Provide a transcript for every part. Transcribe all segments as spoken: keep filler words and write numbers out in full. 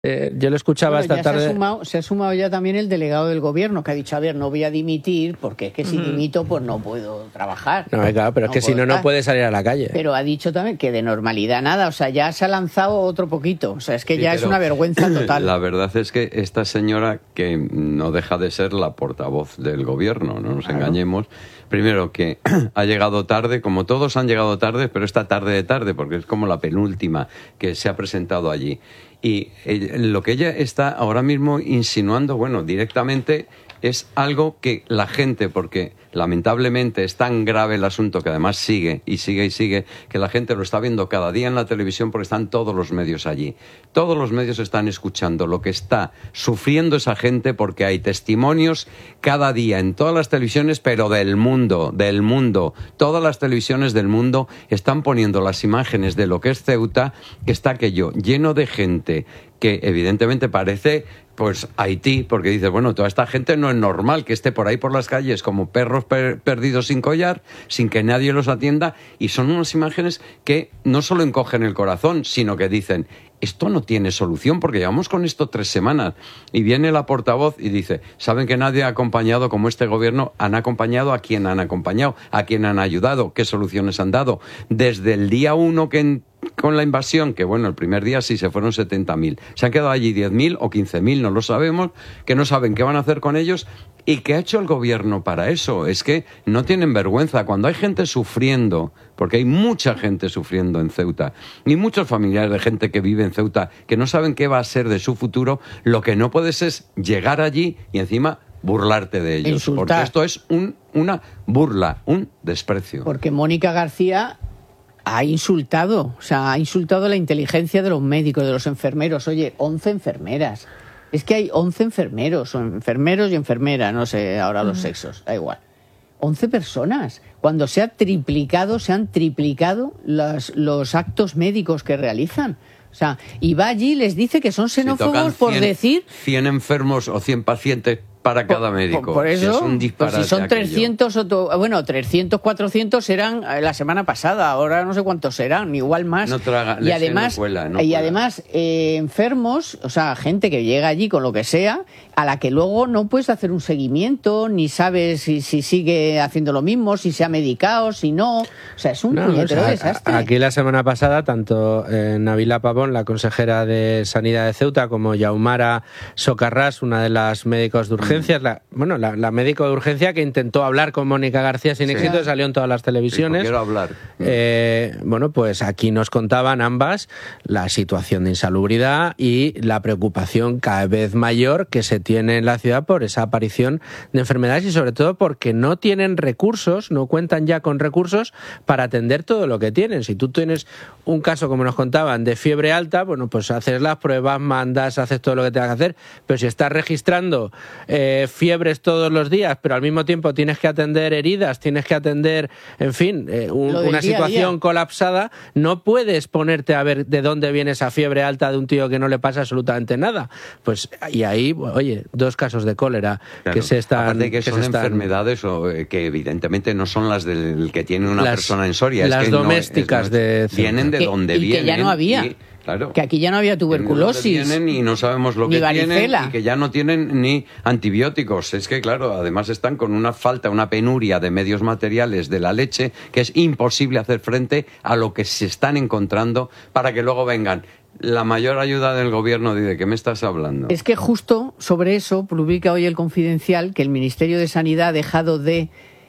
Eh, yo lo escuchaba bueno, esta ya tarde. Se ha, sumado, se ha sumado ya también el delegado del gobierno, que ha dicho, a ver, no voy a dimitir, porque es que si mm. dimito, pues no puedo trabajar. No, claro, pero no es que si no, estar. no puede salir a la calle. Pero ha dicho también que de normalidad nada, o sea, ya se ha lanzado otro poquito, o sea, es que sí, ya es una vergüenza total. La verdad es que esta señora, que no deja de ser la portavoz del gobierno, no nos claro. engañemos, primero que ha llegado tarde, como todos han llegado tarde, pero esta tarde de tarde, porque es como la penúltima que se ha presentado allí. Y lo que ella está ahora mismo insinuando, bueno, directamente es algo que la gente, porque lamentablemente es tan grave el asunto que además sigue y sigue y sigue, que la gente lo está viendo cada día en la televisión porque están todos los medios allí. Todos los medios están escuchando lo que está sufriendo esa gente porque hay testimonios cada día en todas las televisiones, pero del mundo, del mundo. Todas las televisiones del mundo están poniendo las imágenes de lo que es Ceuta, que está aquello lleno de gente que evidentemente parece pues Haití, porque dices, bueno, toda esta gente no es normal que esté por ahí por las calles como perros per- perdidos sin collar, sin que nadie los atienda, y son unas imágenes que no solo encogen el corazón, sino que dicen, esto no tiene solución, porque llevamos con esto tres semanas, y viene la portavoz y dice, saben que nadie ha acompañado como este gobierno, han acompañado a quien han acompañado, a quien han ayudado, qué soluciones han dado, desde el día uno que en con la invasión, que bueno, el primer día sí se fueron setenta mil. Se han quedado allí diez mil o quince mil, no lo sabemos, que no saben qué van a hacer con ellos. ¿Y qué ha hecho el gobierno para eso? Es que no tienen vergüenza. Cuando hay gente sufriendo, porque hay mucha gente sufriendo en Ceuta, y muchos familiares de gente que vive en Ceuta, que no saben qué va a ser de su futuro, lo que no puedes es llegar allí y encima burlarte de ellos. Insultar. Porque esto es un, una burla, un desprecio. Porque Mónica García ha insultado, o sea, ha insultado la inteligencia de los médicos, de los enfermeros. Oye, once enfermeras. Es que hay once enfermeros, o enfermeros y enfermeras, no sé ahora los sexos, da igual. once personas. Cuando se ha triplicado, se han triplicado los, los actos médicos que realizan. O sea, y va allí y les dice que son xenófobos si por cien, decir... cien enfermos o cien pacientes para cada por, médico. Por, por eso, si es un disparate pues si son aquello. trescientos, bueno, trescientos, cuatrocientos eran la semana pasada, ahora no sé cuántos serán, igual más. No traga, y además, no cuela, no y cuela. además eh, enfermos, o sea, gente que llega allí con lo que sea, a la que luego no puedes hacer un seguimiento, ni sabes si, si sigue haciendo lo mismo, si se ha medicado, si no. O sea, es un no, puñetero o sea, desastre. Aquí la semana pasada, tanto eh, Nabila Pavón, la consejera de Sanidad de Ceuta, como Yaumara Socarrás, una de las médicos de urgencias, mm. la, bueno, la, la médico de urgencia que intentó hablar con Mónica García sin sí. éxito, salió en todas las televisiones. Sí, quiero hablar. Eh, bueno, pues aquí nos contaban ambas la situación de insalubridad y la preocupación cada vez mayor que se tiene en la ciudad por esa aparición de enfermedades y sobre todo porque no tienen recursos, no cuentan ya con recursos para atender todo lo que tienen. Si tú tienes un caso, como nos contaban, de fiebre alta, bueno, pues haces las pruebas, mandas, haces todo lo que tengas que hacer, pero si estás registrando eh, fiebres todos los días, pero al mismo tiempo tienes que atender heridas, tienes que atender, en fin, eh, un, una situación colapsada, no puedes ponerte a ver de dónde viene esa fiebre alta de un tío que no le pasa absolutamente nada. Pues, y ahí, oye, dos casos de cólera claro. que se están... Aparte de que, que son están... enfermedades o, eh, que evidentemente no son las del que tiene una las, persona en Soria. Las es que domésticas no, es, de... Vienen de que, donde y vienen. Que ya no había. Y, claro, que aquí ya no había tuberculosis. Vienen y no sabemos lo ni que varicela. tienen y que ya no tienen ni antibióticos. Es que, claro, además están con una falta, una penuria de medios materiales de la leche que es imposible hacer frente a lo que se están encontrando para que luego vengan. La mayor ayuda del gobierno, ¿de qué me estás hablando? Es que justo sobre eso publica hoy el Confidencial que el Ministerio de Sanidad ha dejado de,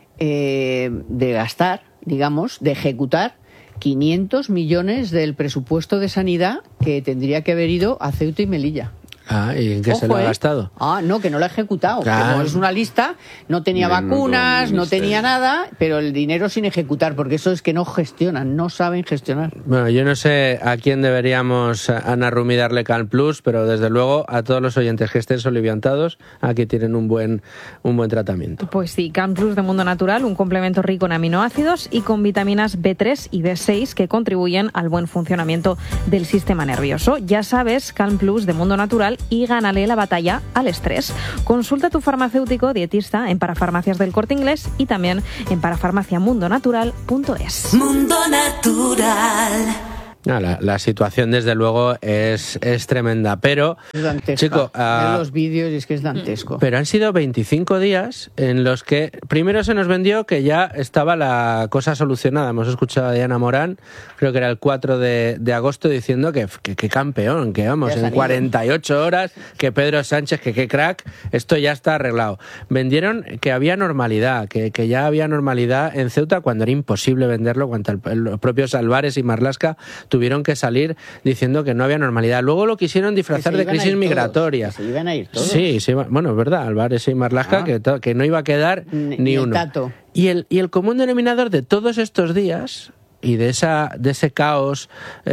eh, de gastar, digamos, de ejecutar quinientos millones del presupuesto de sanidad que tendría que haber ido a Ceuta y Melilla. Ah, ¿y en qué Ojo, se lo ha eh? gastado? Ah, no, que no lo ha ejecutado. Claro. Como es una lista, no tenía Menudo vacunas, no ministerio. tenía nada, pero el dinero sin ejecutar, porque eso es que no gestionan, no saben gestionar. Bueno, yo no sé a quién deberíamos, Ana Rumi, darle Can Plus, pero desde luego a todos los oyentes que estén soliviantados, aquí tienen un buen, un buen tratamiento. Pues sí, Can Plus de Mundo Natural, un complemento rico en aminoácidos y con vitaminas B tres y B seis que contribuyen al buen funcionamiento del sistema nervioso. Ya sabes, Can Plus de Mundo Natural y gánale la batalla al estrés. Consulta a tu farmacéutico dietista en Parafarmacias del Corte Inglés y también en parafarmacia mundo natural punto es. Mundo Natural. No, la, la situación, desde luego, es, es tremenda, pero... Es dantesca. Chico, uh, en los vídeos es que es dantesco. Pero han sido veinticinco días en los que primero se nos vendió que ya estaba la cosa solucionada. Hemos escuchado a Diana Morán, creo que era el cuatro de, de agosto, diciendo que, que, que campeón, que vamos, en cuarenta y ocho horas, que Pedro Sánchez, que qué crack, esto ya está arreglado. Vendieron que había normalidad, que, que ya había normalidad en Ceuta cuando era imposible venderlo, cuando el, los propios Álvarez y Marlaska tuvieron que salir diciendo que no había normalidad. Luego lo quisieron disfrazar de crisis migratoria. Se iban a ir todos. Sí, sí, bueno, es verdad, Álvarez y Marlaska, ah. que, to, que no iba a quedar ni, ni uno. Tato. Y el, y el común denominador de todos estos días y de, esa, de ese caos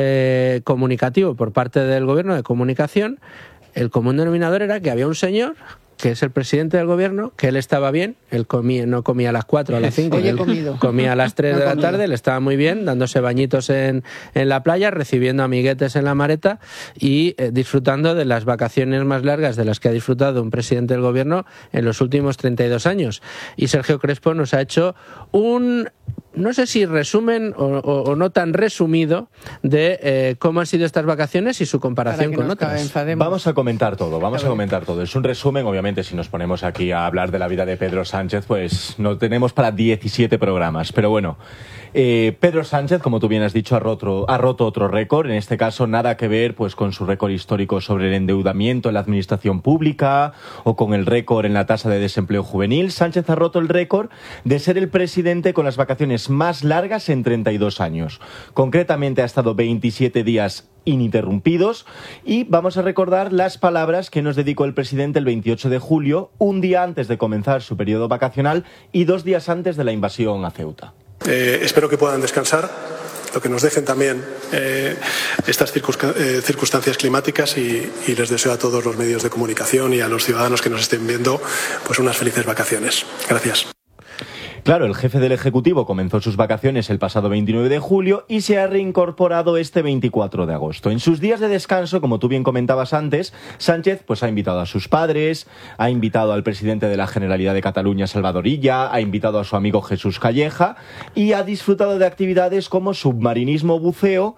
eh, comunicativo por parte del gobierno de comunicación, el común denominador era que había un señor que es el presidente del gobierno, que él estaba bien, él comía, no comía a las cuatro, a las cinco, Hoy he él comido. comía a las tres no de la comido. tarde, le estaba muy bien, dándose bañitos en, en la playa, recibiendo amiguetes en la mareta y eh, disfrutando de las vacaciones más largas de las que ha disfrutado un presidente del gobierno en los últimos treinta y dos años. Y Sergio Crespo nos ha hecho un... no sé si resumen o, o, o no tan resumido de eh, cómo han sido estas vacaciones y su comparación con otras. Vamos a comentar todo, vamos a comentar todo. Es un resumen, obviamente, si nos ponemos aquí a hablar de la vida de Pedro Sánchez, pues no tenemos para diecisiete programas. Pero bueno, eh, Pedro Sánchez, como tú bien has dicho, ha roto, ha roto otro récord. En este caso, nada que ver pues con su récord histórico sobre el endeudamiento en la administración pública o con el récord en la tasa de desempleo juvenil. Sánchez ha roto el récord de ser el presidente con las vacaciones más largas en treinta y dos años. Concretamente ha estado veintisiete días ininterrumpidos y vamos a recordar las palabras que nos dedicó el presidente el veintiocho de julio, un día antes de comenzar su periodo vacacional y dos días antes de la invasión a Ceuta. Eh, espero que puedan descansar, lo que nos dejen también eh, estas eh, circunstancias climáticas y, y les deseo a todos los medios de comunicación y a los ciudadanos que nos estén viendo pues unas felices vacaciones. Gracias. Claro, el jefe del Ejecutivo comenzó sus vacaciones el pasado veintinueve de julio y se ha reincorporado este veinticuatro de agosto. En sus días de descanso, como tú bien comentabas antes, Sánchez pues ha invitado a sus padres, ha invitado al presidente de la Generalidad de Cataluña, Salvador Illa, ha invitado a su amigo Jesús Calleja y ha disfrutado de actividades como submarinismo, buceo,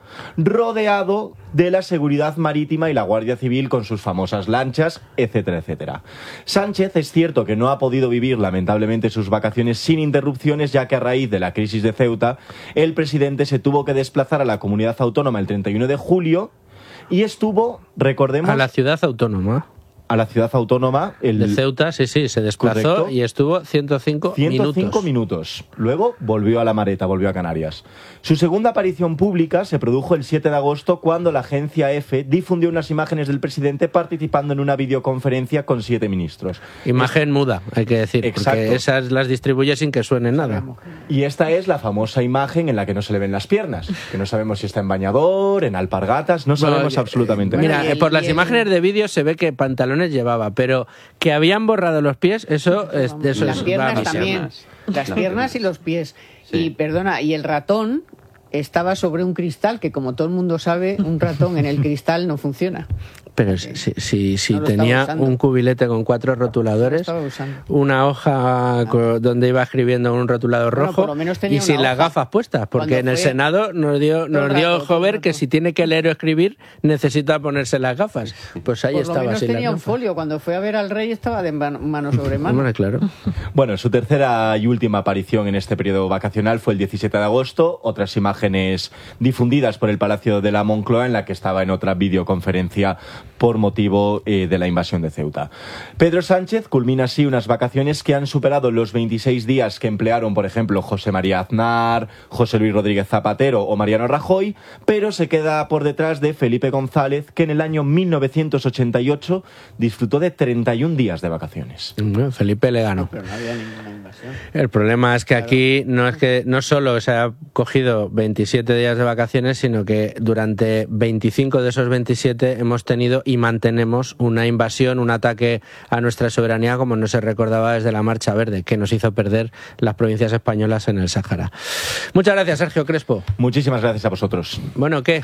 rodeado de la seguridad marítima y la Guardia Civil con sus famosas lanchas, etcétera, etcétera. Sánchez es cierto que no ha podido vivir lamentablemente sus vacaciones sin interrupciones, ya que a raíz de la crisis de Ceuta, el presidente se tuvo que desplazar a la comunidad autónoma el treinta y uno de julio y estuvo, recordemos... A la ciudad autónoma. A la ciudad autónoma. El... De Ceuta, sí, sí, se desplazó. Correcto. Y estuvo ciento cinco minutos. ciento cinco minutos. Luego volvió a la Mareta, volvió a Canarias. Su segunda aparición pública se produjo el siete de agosto cuando la agencia EFE difundió unas imágenes del presidente participando en una videoconferencia con siete ministros. Imagen es... muda, hay que decir, Exacto. Porque esas las distribuye sin que suene nada. Y esta es la famosa imagen en la que no se le ven las piernas, que no sabemos si está en bañador, en alpargatas, no sabemos bueno, absolutamente nada. Mira, el, por las el... imágenes de vídeo se ve que pantalones llevaba, pero que habían borrado los pies, eso es de eso las es, piernas vamos, también, piernas. las piernas y los pies. Sí. Y perdona, y el ratón estaba sobre un cristal, que como todo el mundo sabe, un ratón en el cristal no funciona. Pero si, si, si no tenía un cubilete con cuatro rotuladores, no una hoja no. donde iba escribiendo un rotulador bueno, rojo y sin las gafas puestas, porque en el Senado nos dio, nos rato, dio ojo ver que si tiene que leer o escribir necesita ponerse las gafas. Pues ahí Por estaba. Lo menos sin tenía las un folio, cuando fue a ver al rey estaba de mano sobre mano. Bueno, claro. Bueno, su tercera y última aparición en este periodo vacacional fue el diecisiete de agosto, otras imágenes difundidas por el Palacio de la Moncloa en la que estaba en otra videoconferencia por motivo eh, de la invasión de Ceuta. Pedro Sánchez culmina así unas vacaciones que han superado los veintiséis días que emplearon, por ejemplo, José María Aznar, José Luis Rodríguez Zapatero o Mariano Rajoy, pero se queda por detrás de Felipe González, que en el año mil novecientos ochenta y ocho disfrutó de treinta y un días de vacaciones. Bueno, Felipe le ganó. Pero no había ninguna invasión. El problema es que claro. aquí no es que no solo se ha cogido veintisiete días de vacaciones, sino que durante veinticinco de esos veintisiete hemos tenido y mantenemos una invasión, un ataque a nuestra soberanía como no se recordaba desde la Marcha Verde, que nos hizo perder las provincias españolas en el Sáhara. Muchas gracias, Sergio Crespo. Muchísimas gracias a vosotros. Bueno, ¿qué?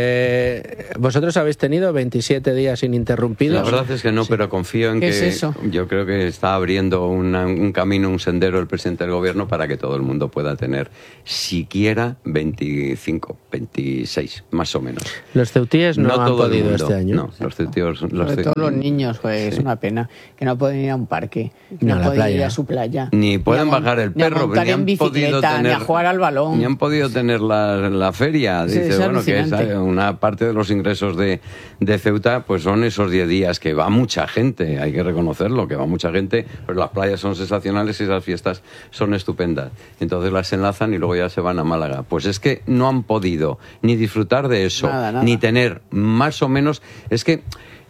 Eh, ¿Vosotros habéis tenido veintisiete días ininterrumpidos? La verdad es que no, sí. pero confío en ¿Qué que es eso? Yo creo que está abriendo una, un camino, un sendero tendero el presidente del gobierno para que todo el mundo pueda tener siquiera veinticinco, veintiséis, más o menos. Los ceutíes no, no han todo el podido mundo, este año. No, los ceutíes... Los Sobre ceutíes, todo los niños, pues sí. es una pena. Que no pueden ir a un parque, Ni no a la pueden playa. ir a su playa. Ni pueden a mon- bajar el ni a perro, montar ni han en podido bicicleta, tener, ni a jugar al balón. ni han podido tener la, la feria. Sí, Dice, es bueno, que es alucinante. una parte de los ingresos de, de Ceuta, pues son esos diez días que va mucha gente, hay que reconocerlo, que va mucha gente, pero las playas son sensacionales y esas fiestas son estupendas. Entonces las enlazan y luego ya se van a Málaga. Pues es que no han podido ni disfrutar de eso, Nada, nada. ni tener más o menos... Es que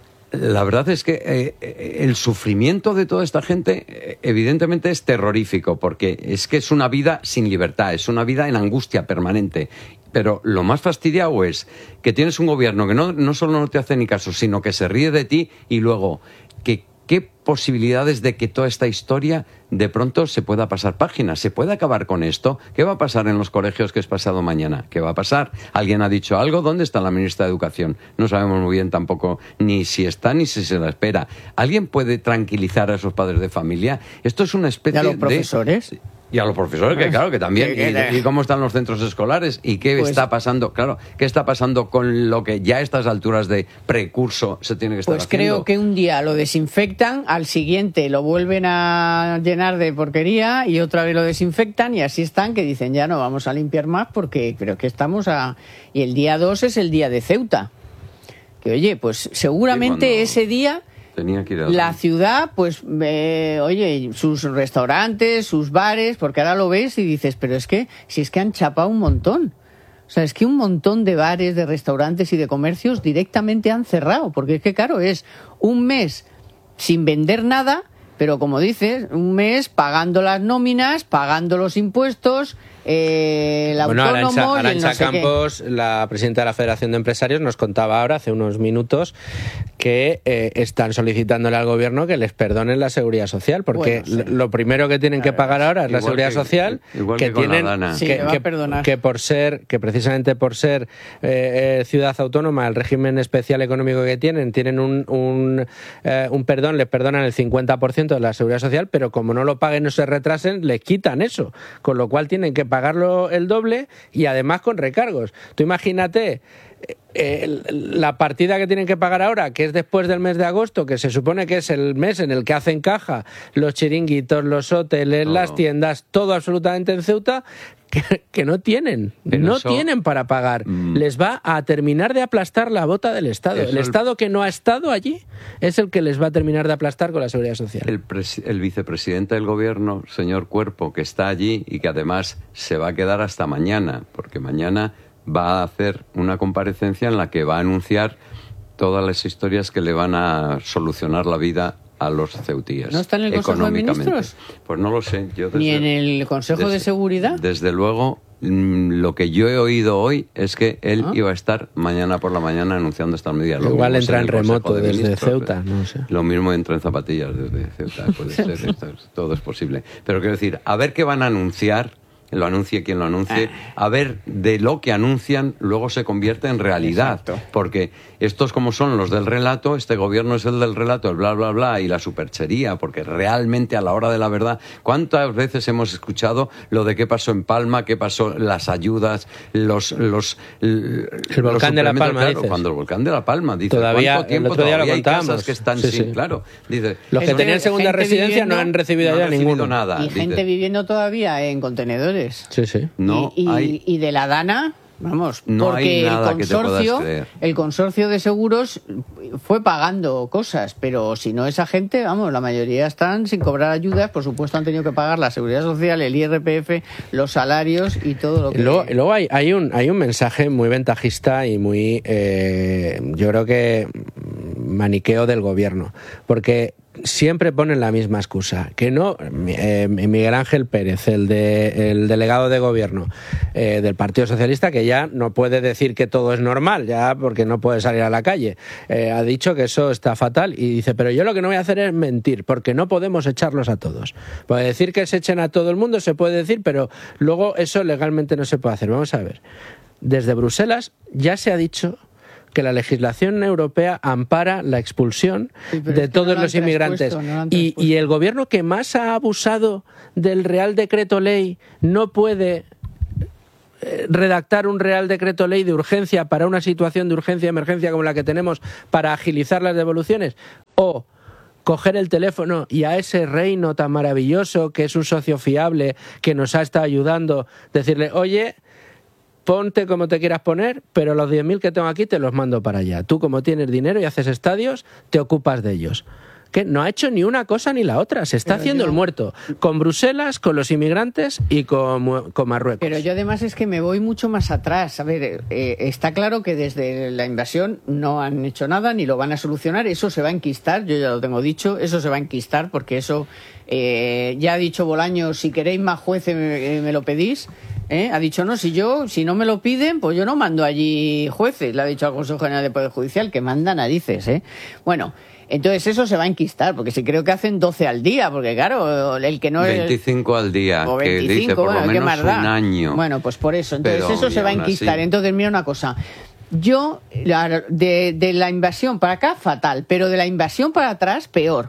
la verdad es que eh, el sufrimiento de toda esta gente eh, evidentemente es terrorífico, porque es que es una vida sin libertad, es una vida en angustia permanente. Pero lo más fastidiado es que tienes un gobierno que no, no solo no te hace ni caso, sino que se ríe de ti y luego que qué posibilidades de que toda esta historia de pronto se pueda pasar página, se puede acabar con esto. ¿Qué va a pasar en los colegios que es pasado mañana? ¿Qué va a pasar? ¿Alguien ha dicho algo? ¿Dónde está la ministra de Educación? No sabemos muy bien tampoco ni si está ni si se la espera. ¿Alguien puede tranquilizar a esos padres de familia? Esto es una especie ¿Y a los de... profesores? Y a los profesores, que claro, que también. ¿Y, y cómo están los centros escolares? ¿Y qué Pues- está pasando? Claro, ¿qué está pasando con lo que ya a estas alturas de precurso se tiene que estar Pues haciendo? creo que un día lo desinfectan, al siguiente lo vuelven a llenar de porquería y otra vez lo desinfectan y así están, que dicen ya no vamos a limpiar más porque creo que estamos a... Y el día dos es el día de Ceuta. Que oye, pues seguramente Sí, cuando- ese día... Tenía que ir a... La ciudad, pues, eh, oye, sus restaurantes, sus bares, porque ahora lo ves y dices, pero es que, si es que han chapado un montón. O sea, es que un montón de bares, de restaurantes y de comercios directamente han cerrado, porque es que, claro, es un mes sin vender nada, pero como dices, un mes pagando las nóminas, pagando los impuestos, eh, el Bueno, autónomo Arantxa, y el Arantxa no sé qué. Campos, la presidenta de la Federación de Empresarios, nos contaba ahora, hace unos minutos, que eh, están solicitándole al gobierno que les perdonen la seguridad social, porque Bueno, sí. lo primero que tienen que pagar ahora es la Igual seguridad que- social, igual que con la tienen Dana. Sí, que, le va a que- perdonar. que por ser, que precisamente por ser eh, eh, ciudad autónoma, el régimen especial económico que tienen, tienen un, un, eh, un perdón, les perdonan el cincuenta por ciento de la seguridad social, pero como no lo paguen, no se retrasen, les quitan eso, con lo cual tienen que pagarlo el doble y además con recargos. Tú imagínate eh, la partida que tienen que pagar ahora, que es después del mes de agosto, que se supone que es el mes en el que hacen caja los chiringuitos, los hoteles, Todo. las tiendas, todo absolutamente en Ceuta, que, que no tienen, Pero no eso- tienen para pagar. Mm. Les va a terminar de aplastar la bota del Estado. Eso El el- Estado que no ha estado allí es el que les va a terminar de aplastar con la seguridad social. El, presi- el vicepresidente del gobierno, señor Cuerpo, que está allí y que además se va a quedar hasta mañana, porque mañana va a hacer una comparecencia en la que va a anunciar todas las historias que le van a solucionar la vida a los ceutíes. ¿No está en el Consejo de económicamente. Ministros? Pues no lo sé. Yo Ni desde- en el Consejo de desde- Seguridad. Desde luego, mm, lo que yo he oído hoy es que él Ah. iba a estar mañana por la mañana anunciando estas medidas. Lo Igual vimos entra el en Consejo remoto de desde Ministros, Ceuta, ¿eh? no sé. Lo mismo entra en zapatillas desde Ceuta, puede ser, esto es- todo es posible. Pero quiero decir, a ver qué van a anunciar, lo anuncie quien lo anuncie, a ver de lo que anuncian luego se convierte en realidad. Exacto. Porque estos como son los del relato, este gobierno es el del relato, el bla, bla, bla, y la superchería, porque realmente a la hora de la verdad, ¿cuántas veces hemos escuchado lo de qué pasó en Palma, qué pasó, las ayudas, los... los el volcán de La Palma, dices. Cuando el volcán de La Palma, dice, Todavía- ¿cuánto tiempo el otro día lo todavía hay contábamos. casas que están Sí, sin? sí. Claro, dice, Los que Gente- tenían segunda gente residencia viviendo- no han recibido no ya han recibido ninguno. nada. Y dice. gente viviendo todavía en contenedores. Sí, sí. No y, y- hay... y de la Dana, vamos, No porque hay nada el que te puedas consorcio, creer. el consorcio de seguros fue pagando cosas, pero si no esa gente, vamos, la mayoría están sin cobrar ayudas, por supuesto han tenido que pagar la seguridad social, el I R P F, los salarios y todo lo Y que... luego, y luego hay, hay, un, hay un mensaje muy ventajista y muy, eh, yo creo que maniqueo del gobierno, porque siempre ponen la misma excusa, que no, eh, Miguel Ángel Pérez, el, de, el delegado de gobierno eh, del Partido Socialista, que ya no puede decir que todo es normal, ya porque no puede salir a la calle, eh, ha dicho que eso está fatal y dice, pero yo lo que no voy a hacer es mentir, porque no podemos echarlos a todos. Puede decir que se echen a todo el mundo, se puede decir, pero luego eso legalmente no se puede hacer. Vamos a ver, desde Bruselas ya se ha dicho que la legislación europea ampara la expulsión Sí, pero de es que todos no lo han los inmigrantes. traspuesto, no lo han y, traspuesto. y el gobierno que más ha abusado del Real Decreto Ley no puede eh, redactar un Real Decreto Ley de urgencia para una situación de urgencia y emergencia como la que tenemos para agilizar las devoluciones, o coger el teléfono y a ese reino tan maravilloso que es un socio fiable que nos ha estado ayudando, decirle, oye, ponte como te quieras poner, pero los diez mil que tengo aquí te los mando para allá. Tú, como tienes dinero y haces estadios, te ocupas de ellos. Que no ha hecho ni una cosa ni la otra. Se está Pero haciendo yo- el muerto. Con Bruselas, con los inmigrantes y con, con Marruecos. Pero yo además es que me voy mucho más atrás. A ver, eh, está claro que desde la invasión no han hecho nada ni lo van a solucionar. Eso se va a enquistar, yo ya lo tengo dicho, eso se va a enquistar porque eso, eh, ya ha dicho Bolaños, si queréis más jueces me, me lo pedís. ¿eh? Ha dicho, no, si yo, si no me lo piden, pues yo no mando allí jueces. Le ha dicho al Consejo General de Poder Judicial que manda narices. ¿eh? Bueno, entonces eso se va a enquistar, porque si creo que hacen doce al día, porque claro, el que no es... veinticinco al día, O que dice veinticinco, por bueno, lo ¿qué menos más da? un año. Bueno, pues por eso. Entonces Pero, eso y se va a aún enquistar. así- Entonces, mira una cosa. Yo, la- de, de la invasión para acá, fatal. Pero de la invasión para atrás, peor.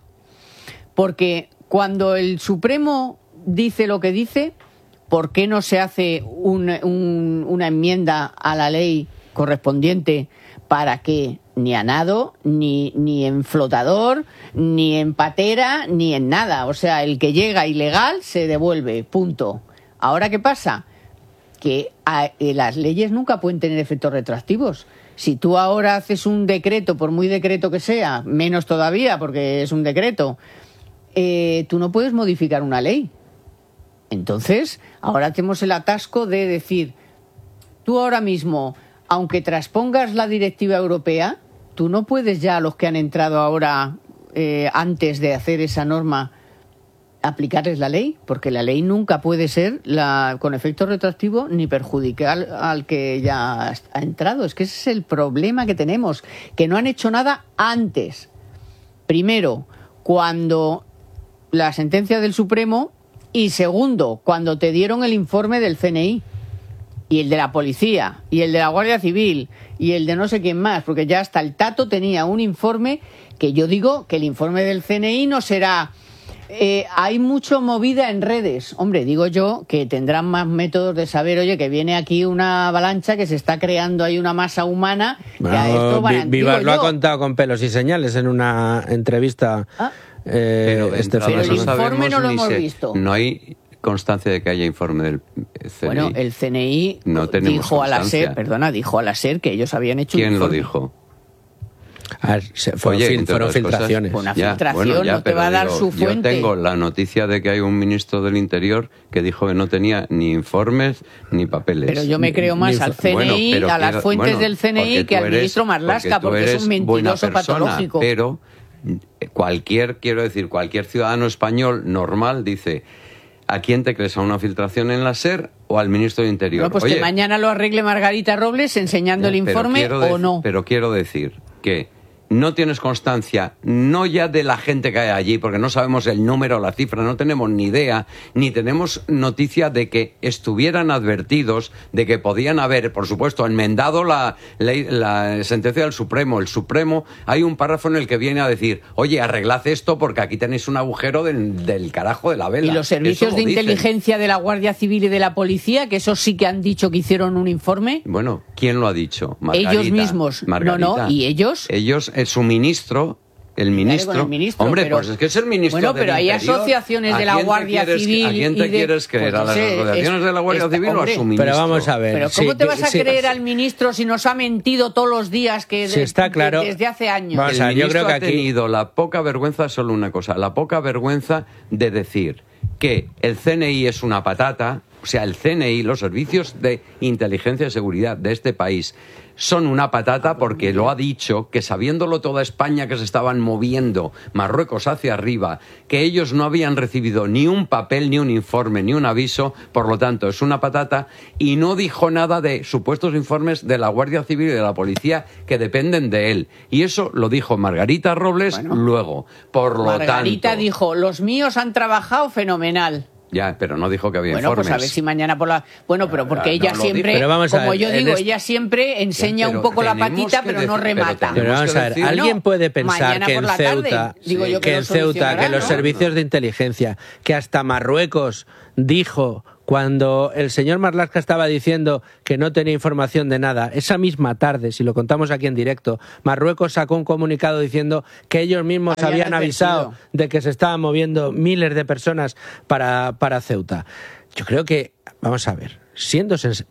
Porque cuando el Supremo dice lo que dice, ¿por qué no se hace un- un- una enmienda a la ley correspondiente para que ni a nado, ni, ni en flotador, ni en patera, ni en nada? O sea, el que llega ilegal se devuelve, punto. ¿Ahora qué pasa? Que a, eh, las leyes nunca pueden tener efectos retroactivos. Si tú ahora haces un decreto, por muy decreto que sea, menos todavía porque es un decreto, eh, tú no puedes modificar una ley. Entonces, ahora tenemos el atasco de decir, tú ahora mismo, aunque transpongas la directiva europea, tú no puedes ya a los que han entrado ahora, eh, antes de hacer esa norma, aplicarles la ley, porque la ley nunca puede ser la, con efecto retroactivo ni perjudicar al, al que ya ha entrado. Es que ese es el problema que tenemos, que no han hecho nada antes. Primero, cuando la sentencia del Supremo, y segundo, cuando te dieron el informe del C N I y el de la policía y el de la Guardia Civil y el de no sé quién más, porque ya hasta el Tato tenía un informe que yo digo que el informe del C N I no será... Eh, hay mucho movida en redes. Hombre, digo yo que tendrán más métodos de saber, oye, que viene aquí una avalancha, que se está creando ahí una masa humana. Bueno, que a esto van a- Vi- Vivas digo lo ha yo. contado con pelos y señales en una entrevista Ah. eh, Pero de este entrada fin de Pero el semana. informe no lo ni hemos se- visto. No hay constancia de que haya informe del C N I. Bueno, el C N I No tenemos dijo a la constancia. SER, perdona, dijo a la SER que ellos habían hecho un ¿Quién lo informe. dijo? A ver, se- fueron, Oye, fil- entre fueron otras cosas, filtraciones. Una filtración, no te pero va a dar digo, su fuente. Yo tengo la noticia de que hay un ministro del Interior que dijo que no tenía ni informes ni papeles. Pero yo me creo más Ni- al C N I, Bueno, pero a las quiero- fuentes bueno, del C N I porque que tú al eres- ministro Marlaska, tú porque, es eres un buena mentiroso persona, patológico. Pero cualquier, quiero decir, cualquier ciudadano español normal dice, ¿a quién te crees? ¿A una filtración en la SER o al ministro de Interior? Bueno, pues Oye, que mañana lo arregle Margarita Robles enseñando el pero informe quiero o dec- no. Pero quiero decir que no tienes constancia, no ya de la gente que hay allí, porque no sabemos el número, la cifra, no tenemos ni idea, ni tenemos noticia de que estuvieran advertidos, de que podían haber, por supuesto, enmendado la, ley- la sentencia del Supremo. El Supremo, hay un párrafo en el que viene a decir, oye, arreglad esto porque aquí tenéis un agujero del, del carajo de la vela. Y los servicios Eso de lo dicen. inteligencia de la Guardia Civil y de la policía, que esos sí que han dicho que hicieron un informe. Bueno, ¿quién lo ha dicho? Margarita. Ellos mismos. No, Margarita. no, ¿y ellos? Ellos, eh, su ministro, el ministro. con el ministro, Hombre, pero- pues es que es el ministro Bueno, del pero hay Interior. asociaciones ¿A de la quién te Guardia quieres- Civil ¿A quién y te de- quieres creer? pues ¿A las ese- asociaciones es- de la Guardia está- Civil o a hombre, su ministro? Pero vamos a ver. Pero sí, ¿cómo te vas a sí, creer al ministro si nos ha mentido todos los días que Sí, de- está claro. de- desde hace años? Vamos El a ver, yo ministro creo que ha aquí- tenido la poca vergüenza, solo una cosa, la poca vergüenza de decir que el C N I es una patata, o sea, el C N I, los servicios de inteligencia y seguridad de este país, son una patata porque lo ha dicho, que sabiéndolo toda España que se estaban moviendo Marruecos hacia arriba, que ellos no habían recibido ni un papel, ni un informe, ni un aviso, por lo tanto es una patata, y no dijo nada de supuestos informes de la Guardia Civil y de la Policía que dependen de él. Y eso lo dijo Margarita Robles Bueno. luego. Por lo Margarita tanto... dijo, los míos han trabajado fenomenal. Ya, pero no dijo que había bueno, informes. pues a ver si mañana por la... Bueno, pero porque Ah, ella no lo siempre, dijo. Pero vamos a como ver, yo en digo, este- ella siempre enseña Ya, pero un poco la tenemos patita, que pero decir- no pero remata. tenemos Pero vamos que a ver, decir- ¿alguien No, puede pensar mañana que por en la tarde, Ceuta, digo yo que que lo en Ceuta, que solucionarán, los ¿no? servicios de inteligencia, que hasta Marruecos dijo cuando el señor Marlaska estaba diciendo que no tenía información de nada, esa misma tarde, si lo contamos aquí en directo, Marruecos sacó un comunicado diciendo que ellos mismos Habían habían avisado advertido. de que se estaban moviendo miles de personas para, para Ceuta. Yo creo que, vamos a ver, siendo sens-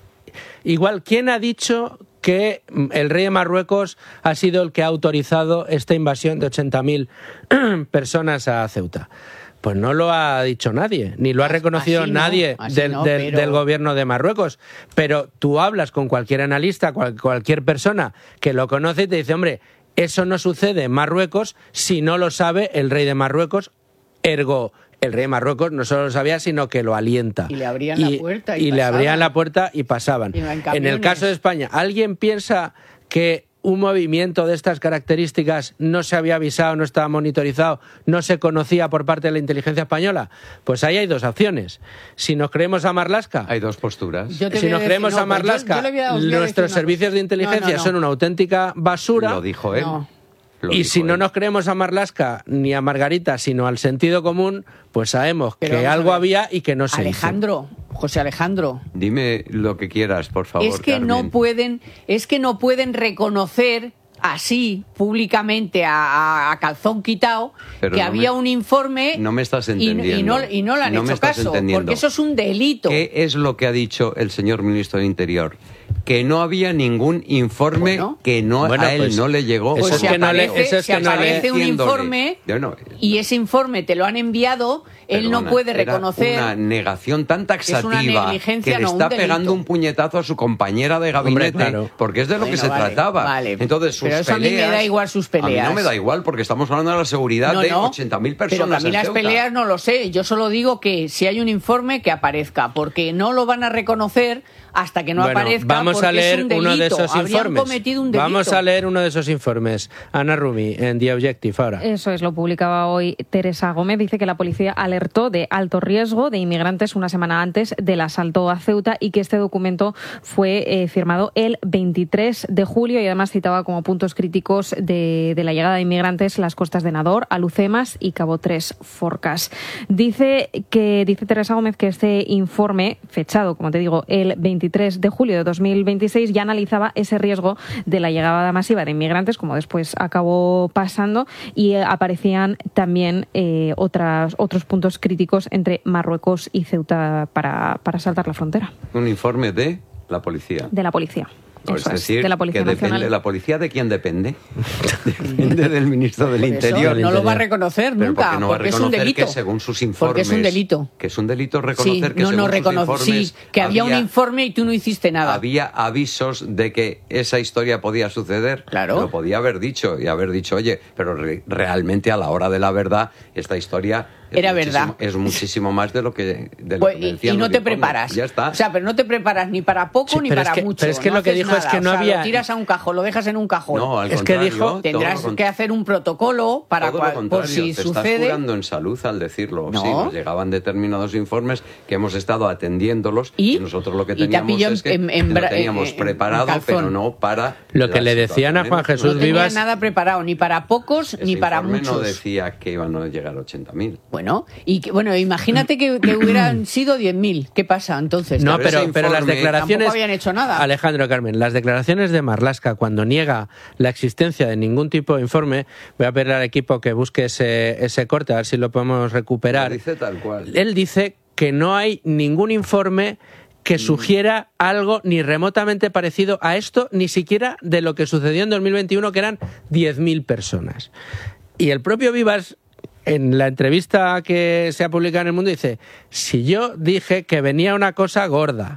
igual, ¿quién ha dicho que el rey de Marruecos ha sido el que ha autorizado esta invasión de ochenta mil personas a Ceuta? Pues no lo ha dicho nadie, ni lo ha reconocido Así no, nadie así del, no, del- pero- del gobierno de Marruecos. Pero tú hablas con cualquier analista, cual- cualquier persona que lo conoce y te dice, hombre, eso no sucede en Marruecos si no lo sabe el rey de Marruecos, ergo... El rey de Marruecos no solo lo sabía, sino que lo alienta. Y le abrían la puerta y y le pasaban. abrían la puerta y pasaban. Iban en En el camiones. caso de España, ¿alguien piensa que un movimiento de estas características no se había avisado, no estaba monitorizado, no se conocía por parte de la inteligencia española? Pues ahí hay dos opciones. Si nos creemos a Marlaska, Hay dos posturas. Yo te si voy a nos decir- creemos no, a pues yo- Marlaska, yo le voy a- os voy a nuestros decir una servicios cosa. de inteligencia No, no, no. son una auténtica basura. Lo dijo él. No. Lo Y dijo si no él. nos creemos a Marlaska ni a Margarita, sino al sentido común, pues sabemos Pero que vamos a algo ver. había y que no se hizo. Alejandro, José Alejandro, Dime lo que quieras, por favor, es que no Carmen. pueden, es que no pueden reconocer así públicamente a, a- a calzón quitado Pero que no había me- un informe no me estás y- y, entendiendo. no, y no le han No me hecho estás caso, entendiendo. porque eso es un delito. ¿Qué es lo que ha dicho el señor ministro del Interior? Que no había ningún informe Bueno. que no, Bueno, a él pues, no le llegó. eso Pues es si que no le- aparece, eso es si que no le- aparece un diciéndole. informe Yo no- y ese informe te lo han enviado, él no Perdona, puede era reconocer. una negación tan taxativa negligencia, que le no, un está delito. pegando un puñetazo a su compañera de gabinete, Hombre, claro. porque es de lo Bueno, que se vale, trataba. vale. Entonces, sus Pero eso a mí me peleas- da igual sus A mí peleas. no me da igual, porque estamos hablando de la seguridad No, de no, ochenta mil pero que personas a mí en las Ceuta. peleas no lo sé. Yo solo digo que si hay un informe, que aparezca, porque no lo van a reconocer hasta que no Bueno, aparezca. vamos porque a leer es un delito. uno de esos Habrían informes. cometido un delito. Vamos a leer uno de esos informes. Ana Rumi, en The Objective ahora. Eso es, lo publicaba hoy Teresa Gómez. Dice que la policía alertó de alto riesgo de inmigrantes una semana antes del asalto a Ceuta y que este documento fue eh, firmado el veintitrés de julio y además citaba como puntos críticos de, de la llegada de inmigrantes las costas de Nador, Alucemas y Cabo Tres Forcas. Dice que dice Teresa Gómez que este informe, fechado, como te digo, el veintitrés de julio de dos mil veintiséis, ya analizaba ese riesgo de la llegada masiva de inmigrantes, como después acabó pasando, y eh, aparecían también eh, otras, otros puntos críticos entre Marruecos y Ceuta para, para saltar la frontera Un informe de la policía. de la policía. O Eso es es, decir, de la Policía que depende, Nacional. ¿la policía de quién depende? Depende del ministro del Por eso Interior. no lo va a reconocer Pero nunca, porque no va a porque es un reconocer delito. que según sus Porque informes... es un delito. Que es un delito Sí, reconocer que no, según no sus reconoce. informes Sí, que había, un informe y tú no hiciste nada. Había avisos de que esa historia podía suceder. Claro. Lo podía haber dicho y haber dicho, oye, pero re- realmente a la hora de la verdad, esta historia es Era muchísimo- verdad. es muchísimo más de lo que, de lo Pues, que y, decían y no los te informes. preparas. Ya está. O sea, pero no te preparas ni para poco Sí, ni pero es para que- mucho. pero es que no lo que haces dijo es nada. que no O sea, había- lo tiras a un cajón, lo dejas en un cajón. No, al Es que contrario, dijo- todo Tendrás lo con- que hacer un protocolo para Todo lo cual- contrario, por si te sucede. estás jurando en salud al decirlo. No. Sí, nos llegaban determinados informes que hemos estado atendiéndolos ¿Y? y, nosotros lo que Y te teníamos pilló es que en- en lo bra- teníamos en- en preparado, calzón. pero no para... Lo que la le decían a situación Juan en- Jesús No tenía Vivas- nada preparado, ni para pocos Ese ni para informe muchos. no decía que iban a llegar a ochenta mil. Bueno, y que, bueno, imagínate que, que hubieran sido diez mil. ¿Qué pasa entonces? No, Pero pero, ese pero las informe declaraciones... tampoco habían hecho nada. Alejandro, Carmen, las declaraciones de Marlaska cuando niega la existencia de ningún tipo de informe, voy a pedir al equipo que busque ese, ese corte, a ver si lo podemos recuperar. Lo dice tal cual. Él dice que no hay ningún informe que sugiera algo ni remotamente parecido a esto, ni siquiera de lo que sucedió en dos mil veintiuno, que eran diez mil personas. Y el propio Vivas, en la entrevista que se ha publicado en El Mundo, dice, si yo dije que venía una cosa gorda,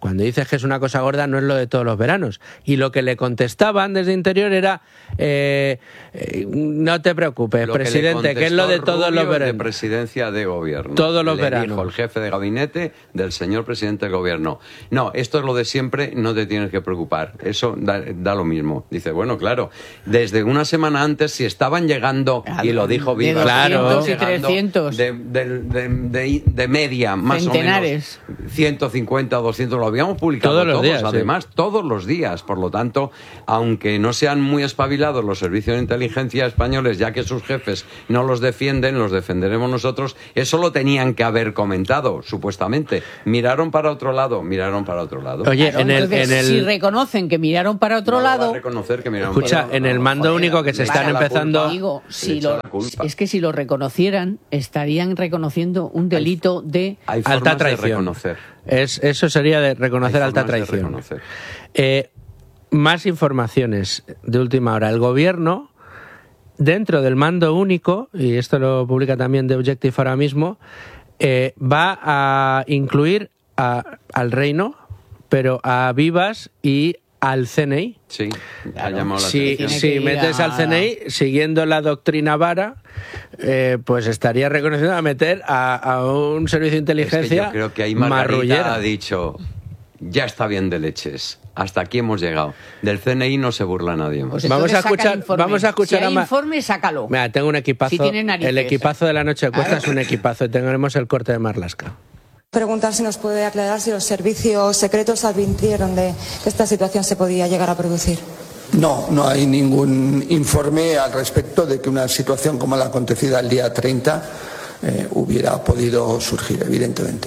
cuando dices que es una cosa gorda no es lo de todos los veranos. Y lo que le contestaban desde Interior era, eh, eh, no te preocupes, lo presidente, que, que es lo de todos Rubio los veranos. De presidencia de gobierno. Todos los le veranos. Dijo el jefe de gabinete del señor presidente del gobierno. No, esto es lo de siempre, no te tienes que preocupar. Eso da, da lo mismo. Dice, bueno, claro, desde una semana antes, si estaban llegando, claro, y lo dijo Viva, claro, y trescientos. De, de, de, de, de media, más Centenares. o menos, ciento cincuenta, doscientos, lo habíamos publicado todos, los todos días, además, sí. todos los días. Por lo tanto, aunque no sean muy espabilados los servicios de inteligencia españoles, ya que sus jefes no los defienden, los defenderemos nosotros, eso lo tenían que haber comentado, supuestamente. Miraron para otro lado, miraron para otro lado. Oye, claro, en el, entonces, en el... si reconocen que miraron para otro no lado... Va a reconocer que miraron Escucha, para en el no, mando joder, único que se están empezando... Digo, si lo, es que si lo reconocieran, estarían reconociendo un delito de... Hay alta traición. De reconocer. Es, eso sería de reconocer Hay alta traición. De reconocer. Eh, más informaciones de última hora. El gobierno, dentro del mando único, y esto lo publica también The Objective ahora mismo, eh, va a incluir a, al Reino, pero a Vivas y al C N I. Sí, claro. ha llamado la si, atención. si metes a... al C N I, siguiendo la doctrina Vara, eh, pues estaría reconociendo a meter a, a un servicio de inteligencia. Es que yo creo que ahí Margarita marrullera. ha dicho, ya está bien de leches, hasta aquí hemos llegado. Del C N I no se burla nadie más. Pues vamos a escuchar, vamos a escuchar si hay a Ma... informe, sácalo. Mira, tengo un equipazo. Si tiene narices, el equipazo de la noche de cuesta claro. es un equipazo. Tendremos el corte de Marlaska. Preguntar si nos puede aclarar si los servicios secretos advirtieron de que esta situación se podía llegar a producir. No, no hay ningún informe al respecto de que una situación como la acontecida el día treinta eh, hubiera podido surgir, evidentemente.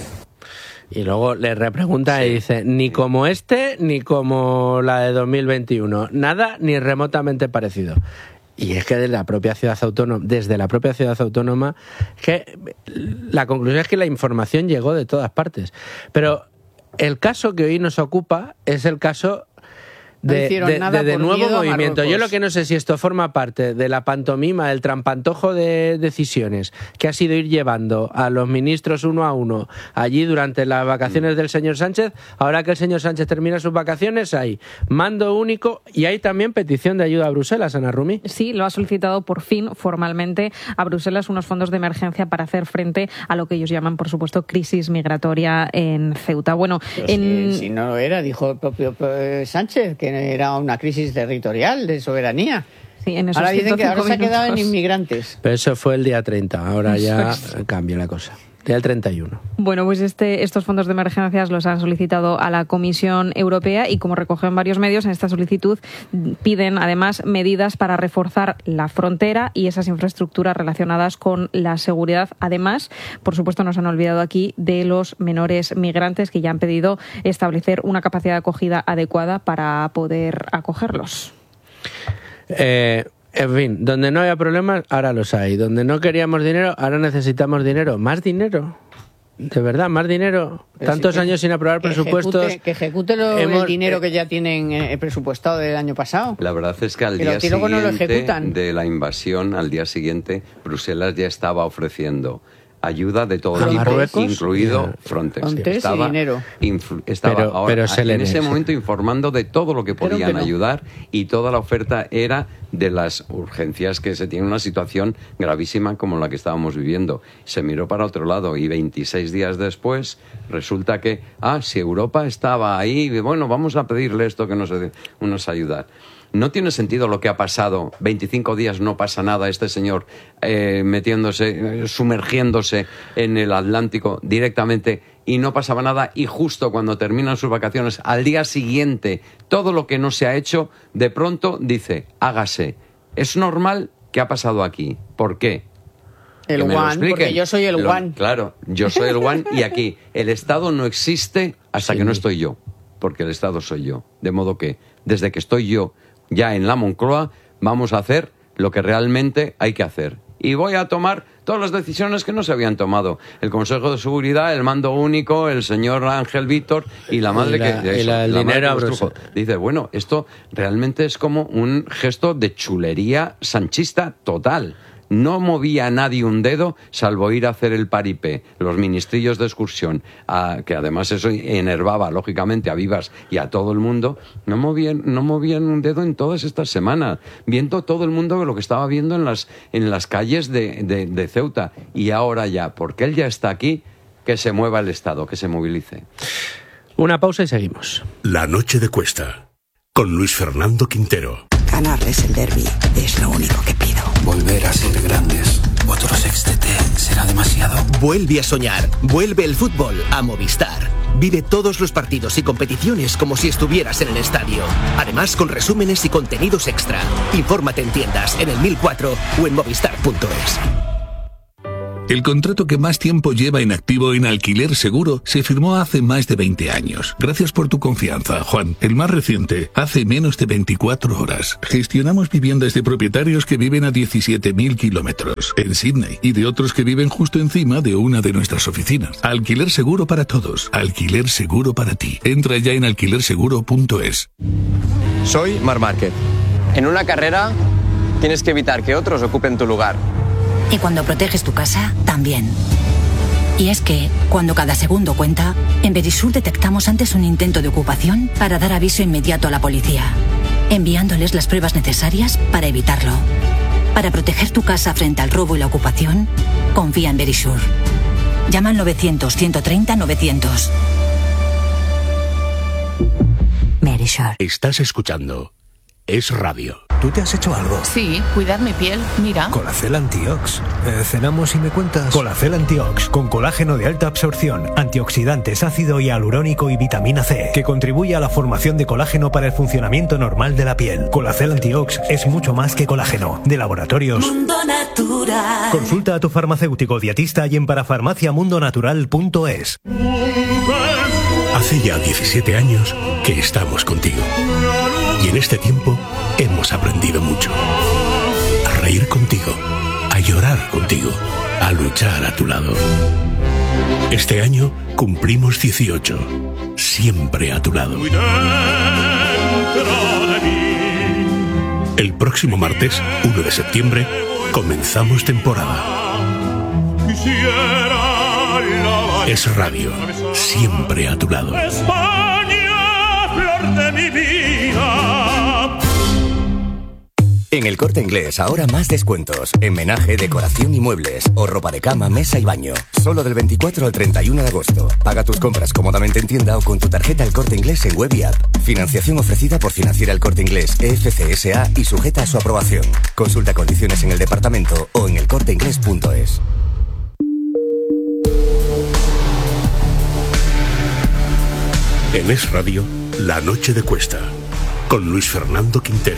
Y luego le repregunta sí. y dice, ni como este, ni como la de dos mil veintiuno. Nada ni remotamente parecido. Y es que desde la propia ciudad autónoma, desde la propia ciudad autónoma, que la conclusión es que la información llegó de todas partes. Pero el caso que hoy nos ocupa es el caso de, no de, nada de, de por nuevo miedo movimiento. Yo lo que no sé si esto forma parte de la pantomima, del trampantojo de decisiones que ha sido ir llevando a los ministros uno a uno allí durante las vacaciones del señor Sánchez. Ahora que el señor Sánchez termina sus vacaciones, hay mando único y hay también petición de ayuda a Bruselas, Ana Rumi. Sí, lo ha solicitado por fin formalmente a Bruselas unos fondos de emergencia para hacer frente a lo que ellos llaman, por supuesto, crisis migratoria en Ceuta. Bueno, Pero en... si, si no lo era, dijo el propio Sánchez, que era una crisis territorial de soberanía. Sí, en esos ahora dicen que ahora se ha quedado en minutos. inmigrantes. Pero eso fue el día treinta, ahora ya Exacto. cambia la cosa. Día treinta y uno. Bueno, pues este, estos fondos de emergencias los han solicitado a la Comisión Europea y, como recogen varios medios, en esta solicitud piden además medidas para reforzar la frontera y esas infraestructuras relacionadas con la seguridad. Además, por supuesto, nos han olvidado aquí de los menores migrantes que ya han pedido establecer una capacidad de acogida adecuada para poder acogerlos. Eh... En fin, donde no había problemas, ahora los hay. Donde no queríamos dinero, ahora necesitamos dinero. ¿Más dinero? De verdad, más dinero. Pero Tantos sí que, años sin aprobar que presupuestos. Ejecute, que ejecute lo, Hemos, el dinero eh, que ya tienen eh, presupuestado del año pasado. La verdad es que al Pero día que luego no lo siguiente ejecutan. de la invasión, al día siguiente, Bruselas ya estaba ofreciendo ayuda de todo ¿A tipo, Marruecos? incluido Yeah. Frontex. Frontex estaba y dinero. influ- estaba Pero- ahora, pero se en le ese negocia. momento informando de todo lo que Pero podían que no. ayudar, y toda la oferta era de las urgencias que se tiene una situación gravísima como la que estábamos viviendo. Se miró para otro lado y veintiséis días después resulta que, ah, si Europa estaba ahí, bueno, vamos a pedirle esto que nos, nos ayudar. No tiene sentido lo que ha pasado. veinticinco días no pasa nada. Este señor eh, metiéndose, eh, sumergiéndose en el Atlántico directamente y no pasaba nada. Y justo cuando terminan sus vacaciones, al día siguiente, todo lo que no se ha hecho, de pronto dice, hágase. ¿Es normal? ¿Qué ha pasado aquí? ¿Por qué? El Que me lo One, expliquen. porque yo soy el Lo- One. Claro, yo soy el One y aquí el Estado no existe hasta Sí. que no estoy yo, porque el Estado soy yo. De modo que, desde que estoy yo ya en la Moncloa, vamos a hacer lo que realmente hay que hacer. Y voy a tomar todas las decisiones que no se habían tomado. El Consejo de Seguridad, el mando único, el señor Ángel Víctor y la madre Y la- que... y eso, la- el la madre dinero que a los trujo. Bruselas. Dice, bueno, esto realmente es como un gesto de chulería sanchista total. No movía a nadie un dedo, salvo ir a hacer el paripé, los ministrillos de excursión, a, que además eso enervaba, lógicamente, a Vivas y a todo el mundo. No movían, no movían un dedo en todas estas semanas, viendo todo el mundo lo que estaba viendo en las, en las calles de, de, de Ceuta. Y ahora ya, porque él ya está aquí, que se mueva el Estado, que se movilice. Una pausa y seguimos. La noche de Cuesta, con Luis Fernando Quintero. Ganarles el derbi es lo único que pido. Volver a ser grandes. Otro sextete será demasiado. Vuelve a soñar. Vuelve el fútbol a Movistar. Vive todos los partidos y competiciones como si estuvieras en el estadio. Además, con resúmenes y contenidos extra. Infórmate en tiendas, en el mil cuatro o en movistar punto es. El contrato que más tiempo lleva en activo en Alquiler Seguro se firmó hace más de veinte años. Gracias por tu confianza, Juan. El más reciente, hace menos de veinticuatro horas. Gestionamos viviendas de propietarios que viven a diecisiete mil kilómetros en Sydney y de otros que viven justo encima de una de nuestras oficinas. Alquiler Seguro para todos. Alquiler Seguro para ti. Entra ya en alquiler seguro punto es. Soy Marc Márquez. En una carrera tienes que evitar que otros ocupen tu lugar. Y cuando proteges tu casa, también. Y es que, cuando cada segundo cuenta, en Verisur detectamos antes un intento de ocupación para dar aviso inmediato a la policía, enviándoles las pruebas necesarias para evitarlo. Para proteger tu casa frente al robo y la ocupación, confía en Verisur. Llama al novecientos, ciento treinta, novecientos. Verisur. Estás escuchando Es Radio. ¿Tú te has hecho algo? Sí, cuidar mi piel, mira. Colacel Antiox. Eh, cenamos y me cuentas. Colacel Antiox, con colágeno de alta absorción, antioxidantes, ácido hialurónico y vitamina C, que contribuye a la formación de colágeno para el funcionamiento normal de la piel. Colacel Antiox es mucho más que colágeno. De Laboratorios Mundo Natural. Consulta a tu farmacéutico dietista y en parafarmacia mundo natural punto es. Hace ya diecisiete años que estamos contigo. Y en este tiempo hemos aprendido mucho. A reír contigo, a llorar contigo, a luchar a tu lado. Este año cumplimos dieciocho. Siempre a tu lado. El próximo martes, uno de septiembre, comenzamos temporada. Es Radio, siempre a tu lado. España, flor de mi vida. En El Corte Inglés ahora más descuentos. En menaje, decoración y muebles. O ropa de cama, mesa y baño. Solo del veinticuatro al treinta y uno de agosto. Paga tus compras cómodamente en tienda o con tu tarjeta El Corte Inglés en web y app. Financiación ofrecida por Financiera El Corte Inglés E F C S A y sujeta a su aprobación. Consulta condiciones en el departamento o en el corte inglés punto es. En Es Radio, La Noche de Cuesta, con Luis Fernando Quintero.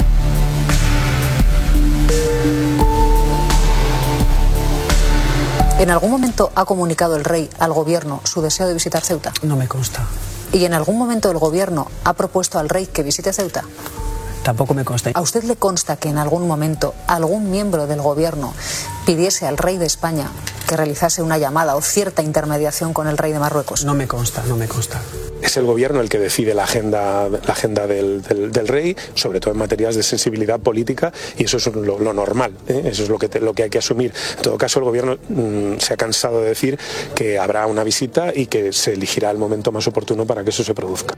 ¿En algún momento ha comunicado el rey al gobierno su deseo de visitar Ceuta? No me consta. ¿Y en algún momento el gobierno ha propuesto al rey que visite Ceuta? Tampoco me consta. ¿A usted le consta que en algún momento algún miembro del gobierno pidiese al rey de España que realizase una llamada o cierta intermediación con el rey de Marruecos? No me consta, no me consta. Es el gobierno el que decide la agenda, la agenda del, del, del rey, sobre todo en materias de sensibilidad política, y eso es lo, lo normal, ¿eh? Eso es lo que, te, lo que hay que asumir. En todo caso, el gobierno mmm, se ha cansado de decir que habrá una visita y que se elegirá el momento más oportuno para que eso se produzca.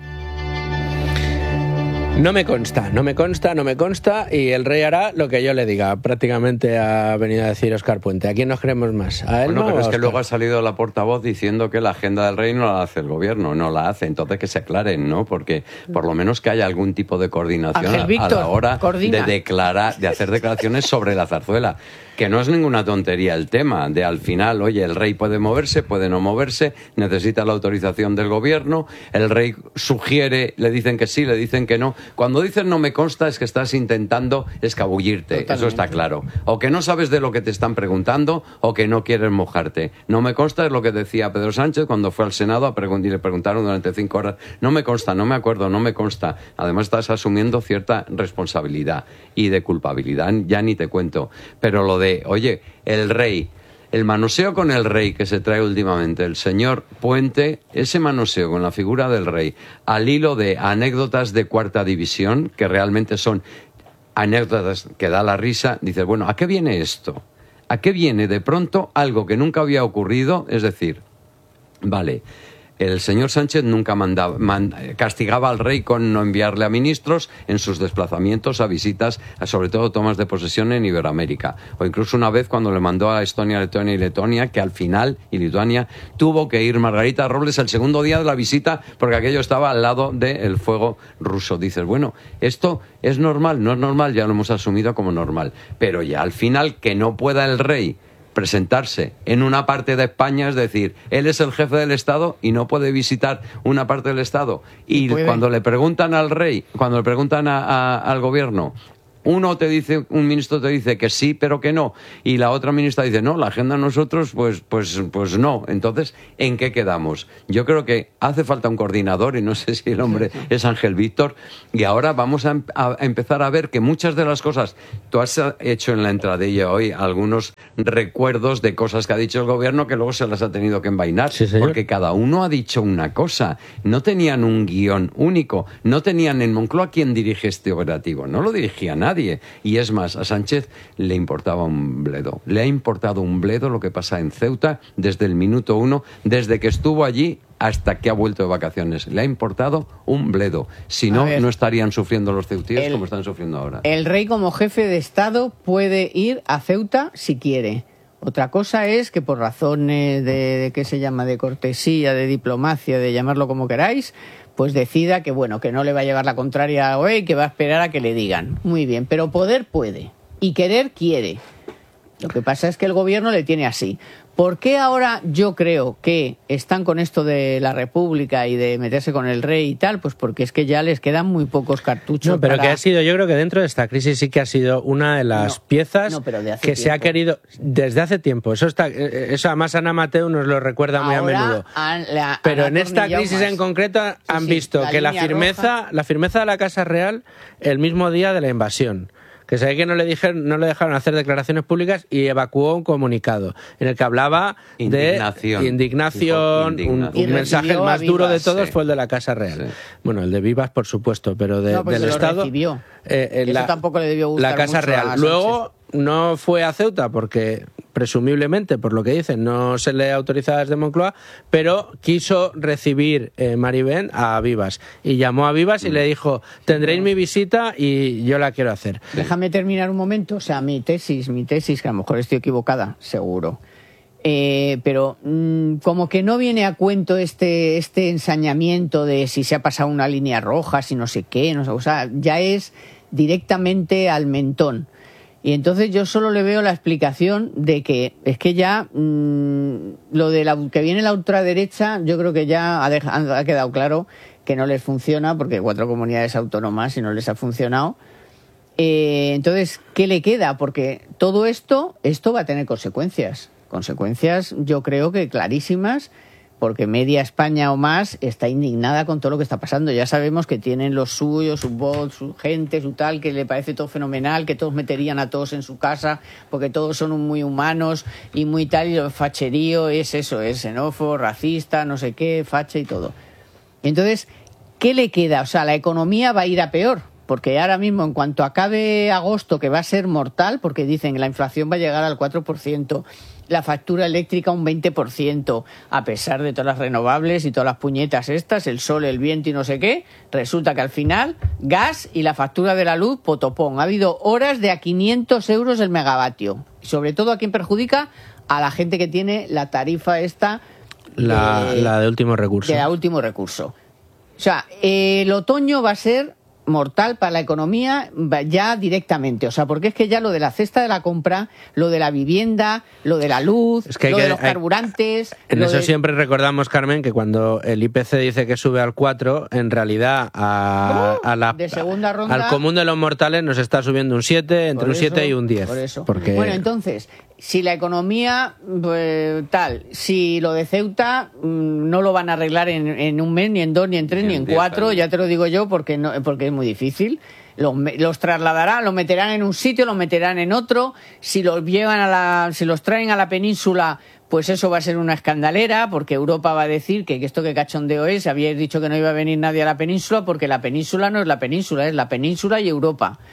No me consta, no me consta, no me consta, y el rey hará lo que yo le diga. Prácticamente ha venido a decir Óscar Puente. ¿A quién nos creemos más? ¿A él? Bueno, no, pero es que Óscar? luego ha salido la portavoz diciendo que la agenda del rey no la hace el gobierno, no la hace. Entonces que se aclaren, ¿no? Porque por lo menos que haya algún tipo de coordinación Ángel a, Víctor, a la hora coordina. de declarar, de hacer declaraciones sobre la zarzuela. Que no es ninguna tontería el tema, de al final, oye, el rey puede moverse, puede no moverse, necesita la autorización del gobierno, el rey sugiere, le dicen que sí, le dicen que no. Cuando dicen no me consta es que estás intentando escabullirte, Totalmente. Eso está claro. O que no sabes de lo que te están preguntando o que no quieres mojarte. No me consta es lo que decía Pedro Sánchez cuando fue al Senado a pregun- y le preguntaron durante cinco horas, no me consta, no me acuerdo, no me consta. Además estás asumiendo cierta responsabilidad y de culpabilidad, ya ni te cuento. Pero lo de De, oye, el rey, el manoseo con el rey que se trae últimamente, el señor Puente, ese manoseo con la figura del rey, al hilo de anécdotas de cuarta división, que realmente son anécdotas que da la risa, dices, bueno, ¿a qué viene esto? ¿A qué viene de pronto algo que nunca había ocurrido? Es decir, vale, el señor Sánchez nunca mandaba, mand, castigaba al rey con no enviarle a ministros en sus desplazamientos a visitas, a sobre todo tomas de posesión en Iberoamérica. O incluso una vez cuando le mandó a Estonia, Letonia y Letonia, que al final, y Lituania, tuvo que ir Margarita Robles el segundo día de la visita porque aquello estaba al lado del fuego ruso. Dices, bueno, esto es normal, no es normal, ya lo hemos asumido como normal. Pero ya al final que no pueda el rey presentarse en una parte de España, es decir, él es el jefe del Estado y no puede visitar una parte del Estado. Y cuando le preguntan al rey, cuando le preguntan a, a, al gobierno, uno te dice, un ministro te dice que sí, pero que no, y la otra ministra dice, no, la agenda nosotros, pues, pues, pues no. Entonces, ¿en qué quedamos? Yo creo que hace falta un coordinador, y no sé si el hombre es Ángel Víctor, y ahora vamos a, a empezar a ver que muchas de las cosas, tú has hecho en la entradilla hoy algunos recuerdos de cosas que ha dicho el gobierno que luego se las ha tenido que envainar, sí, porque cada uno ha dicho una cosa, no tenían un guión único, no tenían en Moncloa quien dirige este operativo, no lo dirigía nadie. Y es más, a Sánchez le importaba un bledo. Le ha importado un bledo lo que pasa en Ceuta desde el minuto uno, desde que estuvo allí hasta que ha vuelto de vacaciones. Le ha importado un bledo. Si no, no estarían sufriendo los ceutíes el, como están sufriendo ahora. El rey como jefe de Estado puede ir a Ceuta si quiere. Otra cosa es que por razones de, de ¿qué se llama?, de cortesía, de diplomacia, de llamarlo como queráis, pues decida que, bueno, que no le va a llevar la contraria a O E y que va a esperar a que le digan. Muy bien, pero poder puede y querer quiere. Lo que pasa es que el gobierno le tiene así. ¿Por qué ahora yo creo que están con esto de la República y de meterse con el rey y tal? Pues porque es que ya les quedan muy pocos cartuchos. No, pero para... que ha sido, yo creo que dentro de esta crisis sí que ha sido una de las no, piezas no, que tiempo. se ha querido desde hace tiempo. Eso está, eso además Ana Mateu nos lo recuerda ahora, muy a menudo. A la, pero en esta crisis más. en concreto han sí, visto sí, la que la firmeza, roja. la firmeza de la Casa Real el mismo día de la invasión. Que se ve que no le dijeron, no le dejaron hacer declaraciones públicas y evacuó un comunicado en el que hablaba indignación. de indignación, indignación. Un, un mensaje el más duro de todos sí. fue el de la Casa Real. Sí. Bueno, el de Vivas, por supuesto, pero de, no, pues del se Estado. Lo recibió. Eh, eh, Eso la, tampoco le debió gustar la Casa mucho Real. A Luego no fue a Ceuta porque presumiblemente, por lo que dicen, no se le autorizaba desde Moncloa, pero quiso recibir eh, Maribén a Vivas y llamó a Vivas y le dijo, tendréis mi visita y yo la quiero hacer. Déjame terminar un momento, o sea, mi tesis, mi tesis, que a lo mejor estoy equivocada, seguro. Eh, pero mmm, como que no viene a cuento este, este ensañamiento de si se ha pasado una línea roja, si no sé qué, no sé, o sea, ya es directamente al mentón. Y entonces yo solo le veo la explicación de que es que ya mmm, lo de la, que viene la ultraderecha, yo creo que ya ha, deja, ha quedado claro que no les funciona, porque cuatro comunidades autónomas y no les ha funcionado. Eh, entonces, ¿qué le queda? Porque todo esto, esto va a tener consecuencias. Consecuencias, yo creo que clarísimas, porque media España o más está indignada con todo lo que está pasando. Ya sabemos que tienen los suyos, su voz, su gente, su tal, que le parece todo fenomenal, que todos meterían a todos en su casa, porque todos son muy humanos y muy tal, y el facherío es eso, es xenófobo, racista, no sé qué, facha y todo. Entonces, ¿qué le queda? O sea, la economía va a ir a peor, porque ahora mismo, en cuanto acabe agosto, que va a ser mortal, porque dicen que la inflación va a llegar al cuatro por ciento, la factura eléctrica un veinte por ciento, a pesar de todas las renovables y todas las puñetas estas, el sol, el viento y no sé qué, resulta que al final gas y la factura de la luz, potopón. Ha habido horas de a quinientos euros el megavatio. Y sobre todo, ¿a quién perjudica? A la gente que tiene la tarifa esta... La de, la de último recurso. De la último recurso. O sea, eh, el otoño va a ser mortal para la economía ya directamente, o sea, porque es que ya lo de la cesta de la compra, lo de la vivienda, lo de la luz, es que lo que, de los hay, carburantes... En eso de... siempre recordamos, Carmen, que cuando el I P C dice que sube al cuatro, en realidad a, a la, de segunda ronda, al común de los mortales nos está subiendo un siete, entre un siete y un diez. Por eso. Porque... Bueno, entonces, si la economía, pues, tal, si lo de Ceuta mmm, no lo van a arreglar en, en un mes, ni en dos, ni en tres, ni, ni en cuatro, años. Ya te lo digo yo, porque no, porque es muy difícil. Los, los trasladarán, los meterán en un sitio, los meterán en otro. Si los llevan a la, si los traen a la península, pues eso va a ser una escandalera, porque Europa va a decir que, que esto que cachondeo es, habíais dicho que no iba a venir nadie a la península, porque la península no es la península, es la península y Europa.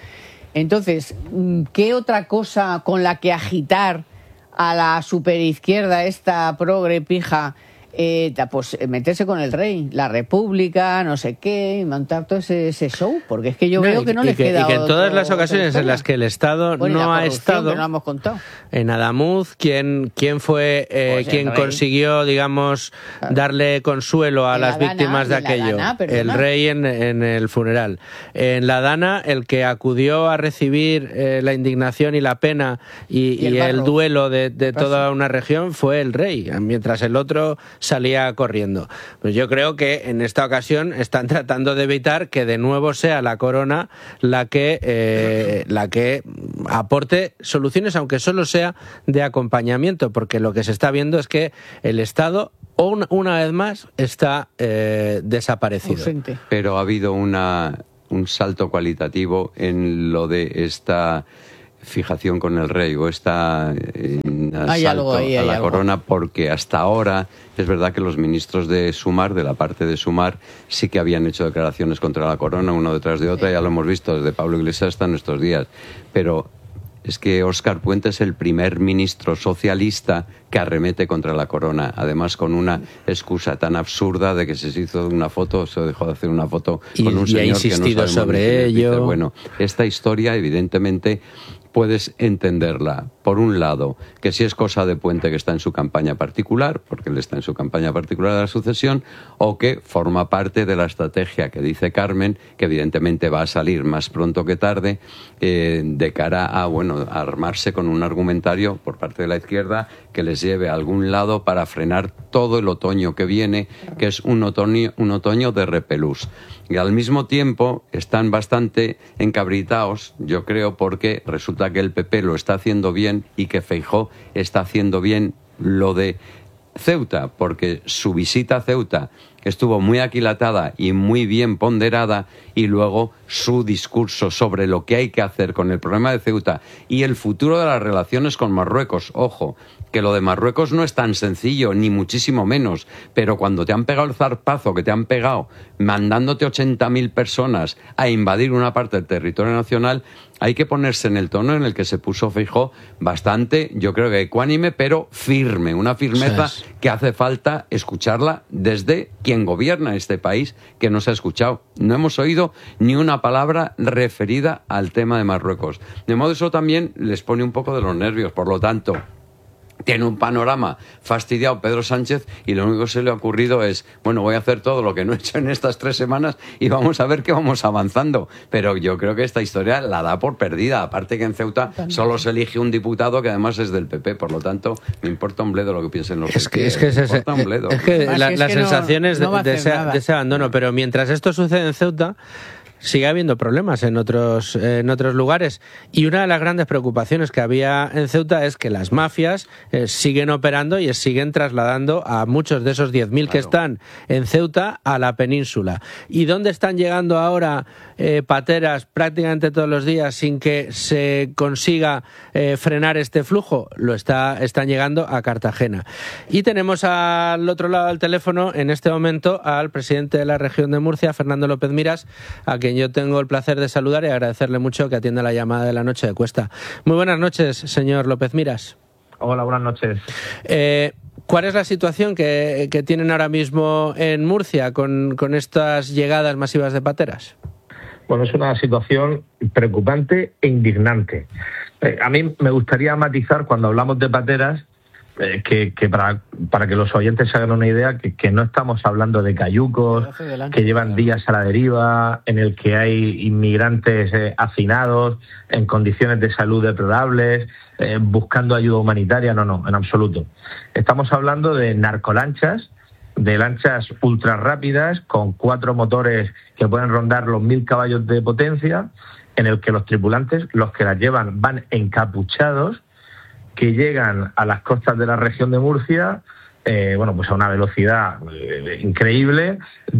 Entonces, ¿qué otra cosa con la que agitar a la superizquierda, esta progre pija? Eh, pues meterse con el rey, la república, no sé qué, y montar todo ese, ese show, porque es que yo no, veo que no les que, queda y que en otro, todas las ocasiones en las que el Estado bueno, no ha estado que no hemos contado. en Adamuz, ¿quién, quién fue eh, Pues quien consiguió, digamos, darle consuelo a en las Dana, víctimas de aquello? Dana, el rey en, en el funeral. En la Dana, el que acudió a recibir eh, la indignación y la pena y, y, el, y el duelo de, de toda una región fue el rey, mientras el otro salía corriendo. Pues yo creo que en esta ocasión están tratando de evitar que de nuevo sea la corona la que eh, la que aporte soluciones, aunque solo sea de acompañamiento, porque lo que se está viendo es que el Estado una, una vez más está eh, desaparecido. Ausente. Pero ha habido una un salto cualitativo en lo de esta fijación con el rey o esta eh, asalto ahí, a la algo. corona, porque hasta ahora es verdad que los ministros de Sumar, de la parte de Sumar, sí que habían hecho declaraciones contra la corona uno detrás de otra, sí. Ya lo hemos visto desde Pablo Iglesias hasta nuestros días, pero es que Óscar Puente es el primer ministro socialista que arremete contra la corona, además con una excusa tan absurda de que se hizo una foto, se dejó de hacer una foto y, con un y señor ha insistido que no sabemos sobre ello. Dice, bueno, esta historia evidentemente puedes entenderla, por un lado, que si es cosa de Puente que está en su campaña particular, porque él está en su campaña particular de la sucesión, o que forma parte de la estrategia que dice Carmen, que evidentemente va a salir más pronto que tarde, eh, de cara a, bueno, a armarse con un argumentario por parte de la izquierda que les lleve a algún lado para frenar todo el otoño que viene, que es un otoño, un otoño de repelús. Y al mismo tiempo están bastante encabritados, yo creo, porque resulta que el P P lo está haciendo bien y que Feijóo está haciendo bien lo de Ceuta, porque su visita a Ceuta estuvo muy aquilatada y muy bien ponderada, y luego su discurso sobre lo que hay que hacer con el problema de Ceuta y el futuro de las relaciones con Marruecos. Ojo, que lo de Marruecos no es tan sencillo, ni muchísimo menos, pero cuando te han pegado el zarpazo que te han pegado mandándote ochenta mil personas a invadir una parte del territorio nacional, hay que ponerse en el tono en el que se puso Feijóo, bastante, yo creo que ecuánime, pero firme, una firmeza sí, que hace falta escucharla desde quien gobierna este país, que no se ha escuchado. No hemos oído ni una palabra referida al tema de Marruecos. De modo eso también les pone un poco de los nervios, por lo tanto tiene un panorama fastidiado Pedro Sánchez y lo único que se le ha ocurrido es, bueno, voy a hacer todo lo que no he hecho en estas tres semanas y vamos a ver que vamos avanzando. Pero yo creo que esta historia la da por perdida. Aparte que en Ceuta solo se elige un diputado que además es del P P, por lo tanto me importa un bledo lo que piensen los es que, es que, es, es, es que la, es las que sensaciones no, no de, de, ese, de ese abandono, pero mientras esto sucede en Ceuta sigue habiendo problemas en otros, en otros lugares. Y una de las grandes preocupaciones que había en Ceuta es que las mafias eh, siguen operando y siguen trasladando a muchos de esos diez mil claro. que están en Ceuta a la península. ¿Y dónde están llegando ahora eh, pateras prácticamente todos los días sin que se consiga eh, frenar este flujo? Lo está, están llegando a Cartagena. Y tenemos al otro lado del teléfono en este momento al presidente de la región de Murcia, Fernando López Miras, a quien yo tengo el placer de saludar y agradecerle mucho que atienda la llamada de la noche de Cuesta. Muy buenas noches, señor López Miras. Hola, buenas noches. Eh, ¿Cuál es la situación que, que tienen ahora mismo en Murcia con, con estas llegadas masivas de pateras? Bueno, es una situación preocupante e indignante. Eh, a mí me gustaría matizar cuando hablamos de pateras eh, que, que para, para que los oyentes se hagan una idea, que, que no estamos hablando de cayucos que llevan días a la deriva, en el que hay inmigrantes eh, hacinados, en condiciones de salud deplorables, eh, buscando ayuda humanitaria. No, no, en absoluto. Estamos hablando de narcolanchas, de lanchas ultra rápidas con cuatro motores que pueden rondar los mil caballos de potencia, en el que los tripulantes, los que las llevan, van encapuchados, que llegan a las costas de la región de Murcia, eh, bueno, pues a una velocidad eh, increíble,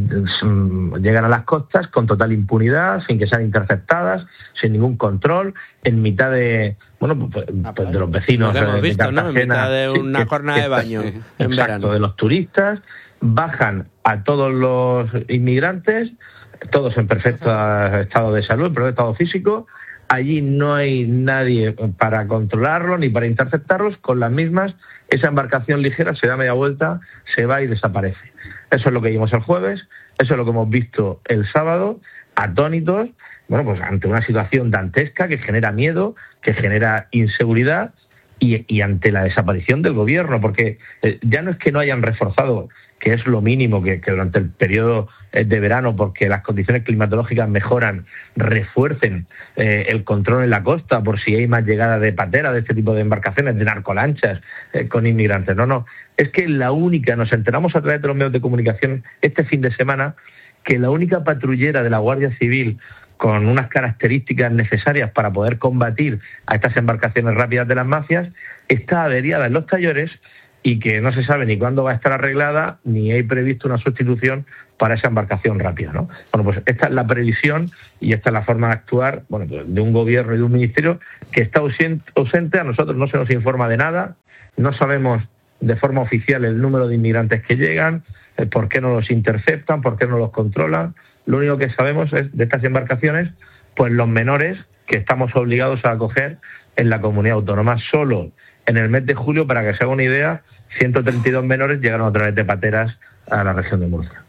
llegan a las costas con total impunidad, sin que sean interceptadas, sin ningún control, en mitad de, bueno, pues, pues de los vecinos lo hemos de visto, Cartagena, ¿no? En mitad de una que, jornada que, de baño que, en exacto, verano. De los turistas, bajan a todos los inmigrantes, todos en perfecto estado de salud, en perfecto estado físico, allí no hay nadie para controlarlo ni para interceptarlos, con las mismas, esa embarcación ligera se da media vuelta, se va y desaparece. Eso es lo que vimos el jueves, eso es lo que hemos visto el sábado, atónitos, bueno, pues ante una situación dantesca que genera miedo, que genera inseguridad y, y ante la desaparición del gobierno, porque eh, ya no es que no hayan reforzado, que es lo mínimo que, que durante el periodo de verano, porque las condiciones climatológicas mejoran, refuercen eh, el control en la costa por si hay más llegada de pateras, de este tipo de embarcaciones, de narcolanchas eh, con inmigrantes. No, no, es que la única, nos enteramos a través de los medios de comunicación este fin de semana, que la única patrullera de la Guardia Civil con unas características necesarias para poder combatir a estas embarcaciones rápidas de las mafias está averiada en los Tallores y que no se sabe ni cuándo va a estar arreglada, ni hay previsto una sustitución para esa embarcación rápida, ¿no? Bueno, pues esta es la previsión y esta es la forma de actuar, bueno, de un gobierno y de un ministerio que está ausente. A nosotros no se nos informa de nada, no sabemos de forma oficial el número de inmigrantes que llegan, por qué no los interceptan, por qué no los controlan. Lo único que sabemos es de estas embarcaciones, pues los menores que estamos obligados a acoger en la comunidad autónoma. Solo en el mes de julio, para que se haga una idea, ciento treinta y dos menores llegaron a través de pateras a la región de Murcia.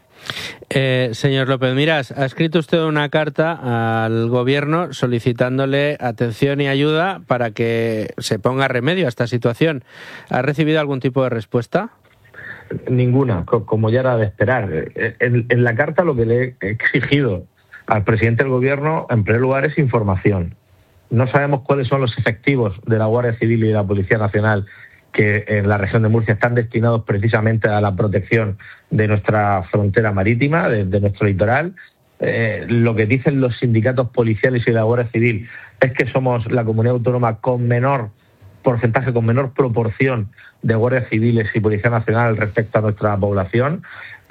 Eh, señor López Miras, ha escrito usted una carta al gobierno solicitándole atención y ayuda para que se ponga remedio a esta situación. ¿Ha recibido algún tipo de respuesta? Ninguna, como ya era de esperar. En, en la carta lo que le he exigido al presidente del gobierno, en primer lugar, es información. No sabemos cuáles son los efectivos de la Guardia Civil y de la Policía Nacional que en la región de Murcia están destinados precisamente a la protección de nuestra frontera marítima, de, de nuestro litoral. Eh, lo que dicen los sindicatos policiales y de la Guardia Civil es que somos la comunidad autónoma con menor porcentaje, con menor proporción de guardias civiles y Policía Nacional respecto a nuestra población.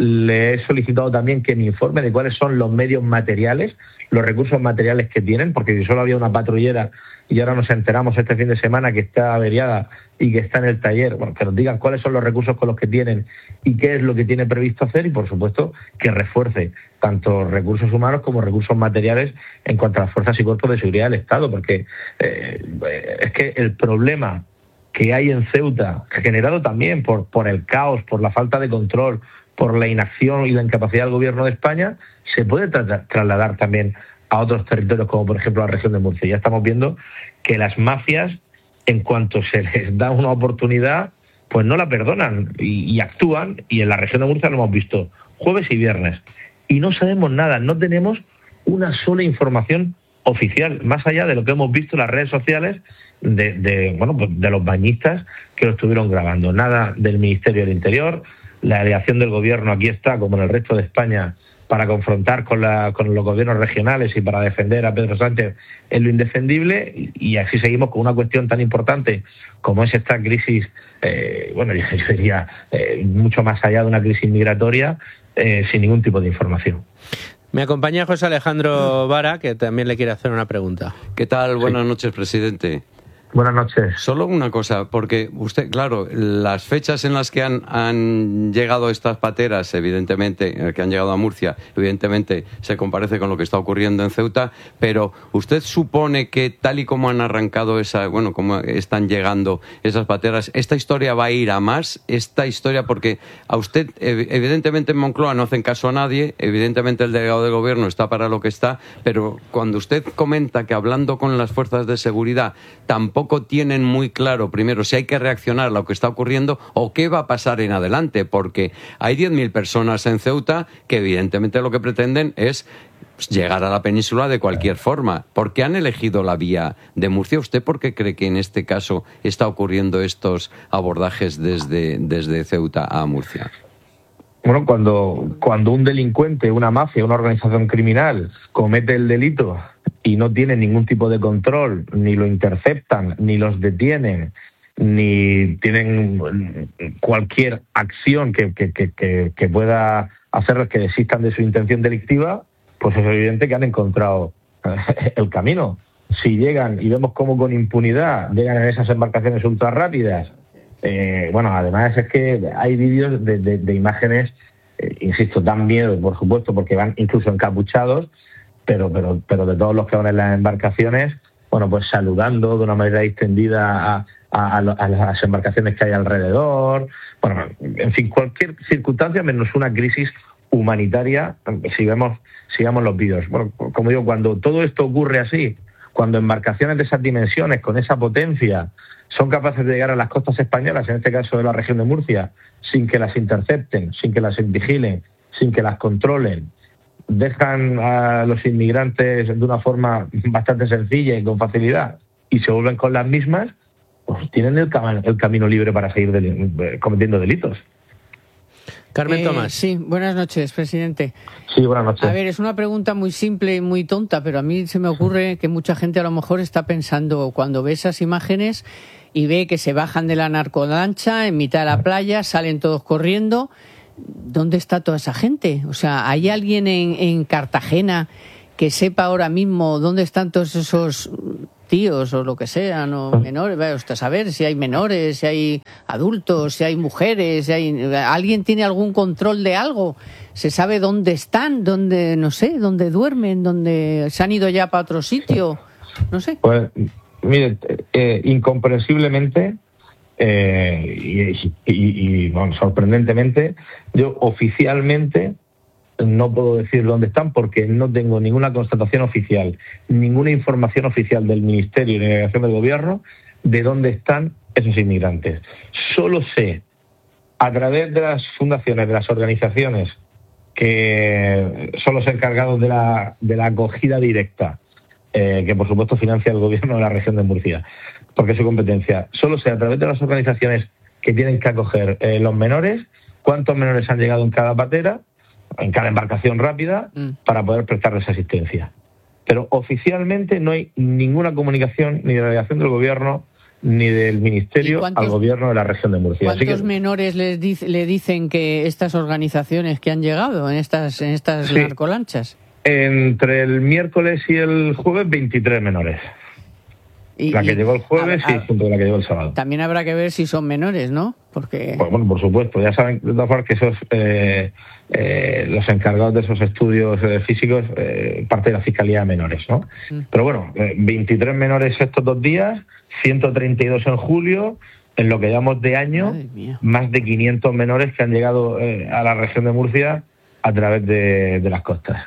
Le he solicitado también que me informe de cuáles son los medios materiales, los recursos materiales que tienen, porque si solo había una patrullera y ahora nos enteramos este fin de semana que está averiada y que está en el taller, bueno, que nos digan cuáles son los recursos con los que tienen y qué es lo que tiene previsto hacer y, por supuesto, que refuerce tanto recursos humanos como recursos materiales en cuanto a las fuerzas y cuerpos de seguridad del Estado, porque eh, es que el problema que hay en Ceuta, generado también por, por el caos, por la falta de control, por la inacción y la incapacidad del gobierno de España, se puede tra- trasladar también a otros territorios, como por ejemplo la región de Murcia. Ya estamos viendo que las mafias, en cuanto se les da una oportunidad, pues no la perdonan y, y actúan, y en la región de Murcia lo hemos visto jueves y viernes. Y no sabemos nada, no tenemos una sola información oficial, más allá de lo que hemos visto en las redes sociales de, de, bueno, pues de los bañistas que lo estuvieron grabando. Nada del Ministerio del Interior. La delegación del gobierno aquí está, como en el resto de España, para confrontar con, la, con los gobiernos regionales y para defender a Pedro Sánchez en lo indefendible, y, y así seguimos con una cuestión tan importante como es esta crisis, eh, bueno, yo diría eh, mucho más allá de una crisis migratoria, eh, sin ningún tipo de información. Me acompaña José Alejandro Vara, que también le quiere hacer una pregunta. ¿Qué tal? Buenas sí. noches, presidente. Buenas noches. Solo una cosa, porque usted, claro, las fechas en las que han, han llegado estas pateras, evidentemente, que han llegado a Murcia, evidentemente se comparece con lo que está ocurriendo en Ceuta, pero ¿usted supone que tal y como han arrancado esa, bueno, como están llegando esas pateras, esta historia va a ir a más? Esta historia, porque a usted, evidentemente en Moncloa no hacen caso a nadie, evidentemente el delegado del gobierno está para lo que está, pero cuando usted comenta que hablando con las fuerzas de seguridad tampoco tienen muy claro, primero, si hay que reaccionar a lo que está ocurriendo o qué va a pasar en adelante, porque hay diez mil personas en Ceuta que evidentemente lo que pretenden es llegar a la península de cualquier forma. ¿Por qué han elegido la vía de Murcia? ¿Usted por qué cree que en este caso está ocurriendo estos abordajes desde, desde Ceuta a Murcia? Bueno, cuando, cuando un delincuente, una mafia, una organización criminal comete el delito y no tiene ningún tipo de control, ni lo interceptan, ni los detienen, ni tienen cualquier acción que, que, que, que pueda hacerles que desistan de su intención delictiva, pues es evidente que han encontrado el camino. Si llegan y vemos cómo con impunidad llegan en esas embarcaciones ultra rápidas, eh, bueno, además es que hay vídeos de, de, de imágenes, eh, insisto, dan miedo, por supuesto, porque van incluso encapuchados, pero, pero, pero de todos los que van en las embarcaciones, bueno, pues saludando de una manera distendida a, a, a las embarcaciones que hay alrededor. Bueno, en fin, cualquier circunstancia menos una crisis humanitaria, si vemos, si vemos los vídeos. Bueno, como digo, cuando todo esto ocurre así, cuando embarcaciones de esas dimensiones, con esa potencia, son capaces de llegar a las costas españolas, en este caso de la región de Murcia, sin que las intercepten, sin que las vigilen, sin que las controlen, dejan a los inmigrantes de una forma bastante sencilla y con facilidad y se vuelven con las mismas, pues tienen el, cam- el camino libre para seguir del- cometiendo delitos. Carmen Eh, Tomás. Sí, buenas noches, presidente. Sí, buenas noches. A ver, es una pregunta muy simple y muy tonta, pero a mí se me ocurre que mucha gente a lo mejor está pensando, cuando ve esas imágenes y ve que se bajan de la narcolancha en mitad de la playa, salen todos corriendo, ¿dónde está toda esa gente? O sea, ¿hay alguien en, en Cartagena que sepa ahora mismo dónde están todos esos tíos o lo que sean, o menores? Vaya usted a saber si hay menores, si hay adultos, si hay mujeres, si hay... ¿Alguien tiene algún control de algo? ¿Se sabe dónde están, dónde, no sé, dónde duermen, dónde se han ido ya para otro sitio? No sé. Pues, mire, eh, incomprensiblemente eh, y, y, y bueno, sorprendentemente, yo oficialmente no puedo decir dónde están porque no tengo ninguna constatación oficial, ninguna información oficial del Ministerio de Delegación del Gobierno de dónde están esos inmigrantes. Solo sé, a través de las fundaciones, de las organizaciones que son los encargados de la, de la acogida directa, eh, que por supuesto financia el Gobierno de la región de Murcia, porque es su competencia. Solo sé, a través de las organizaciones que tienen que acoger eh, los menores, cuántos menores han llegado en cada patera, en cada embarcación rápida, mm. para poder prestarles asistencia. Pero oficialmente no hay ninguna comunicación ni de la delegación del Gobierno ni del Ministerio al Gobierno de la región de Murcia. ¿Cuántos Así que, menores les dice, le dicen que estas organizaciones que han llegado en estas, en estas Sí. narcolanchas? entre el miércoles y el jueves, veintitrés menores. Y, la que y- llegó el jueves a- a- y junto con la que llegó el sábado. También habrá que ver si son menores, ¿no? Porque Pues bueno, por supuesto, ya saben de todas formas que esos eh, eh, los encargados de esos estudios eh, físicos, eh, parte de la Fiscalía de Menores, ¿no? Mm. Pero bueno, eh, veintitrés menores estos dos días, ciento treinta y dos en julio, en lo que llevamos de año, más de quinientos menores que han llegado eh, a la región de Murcia a través de, de las costas.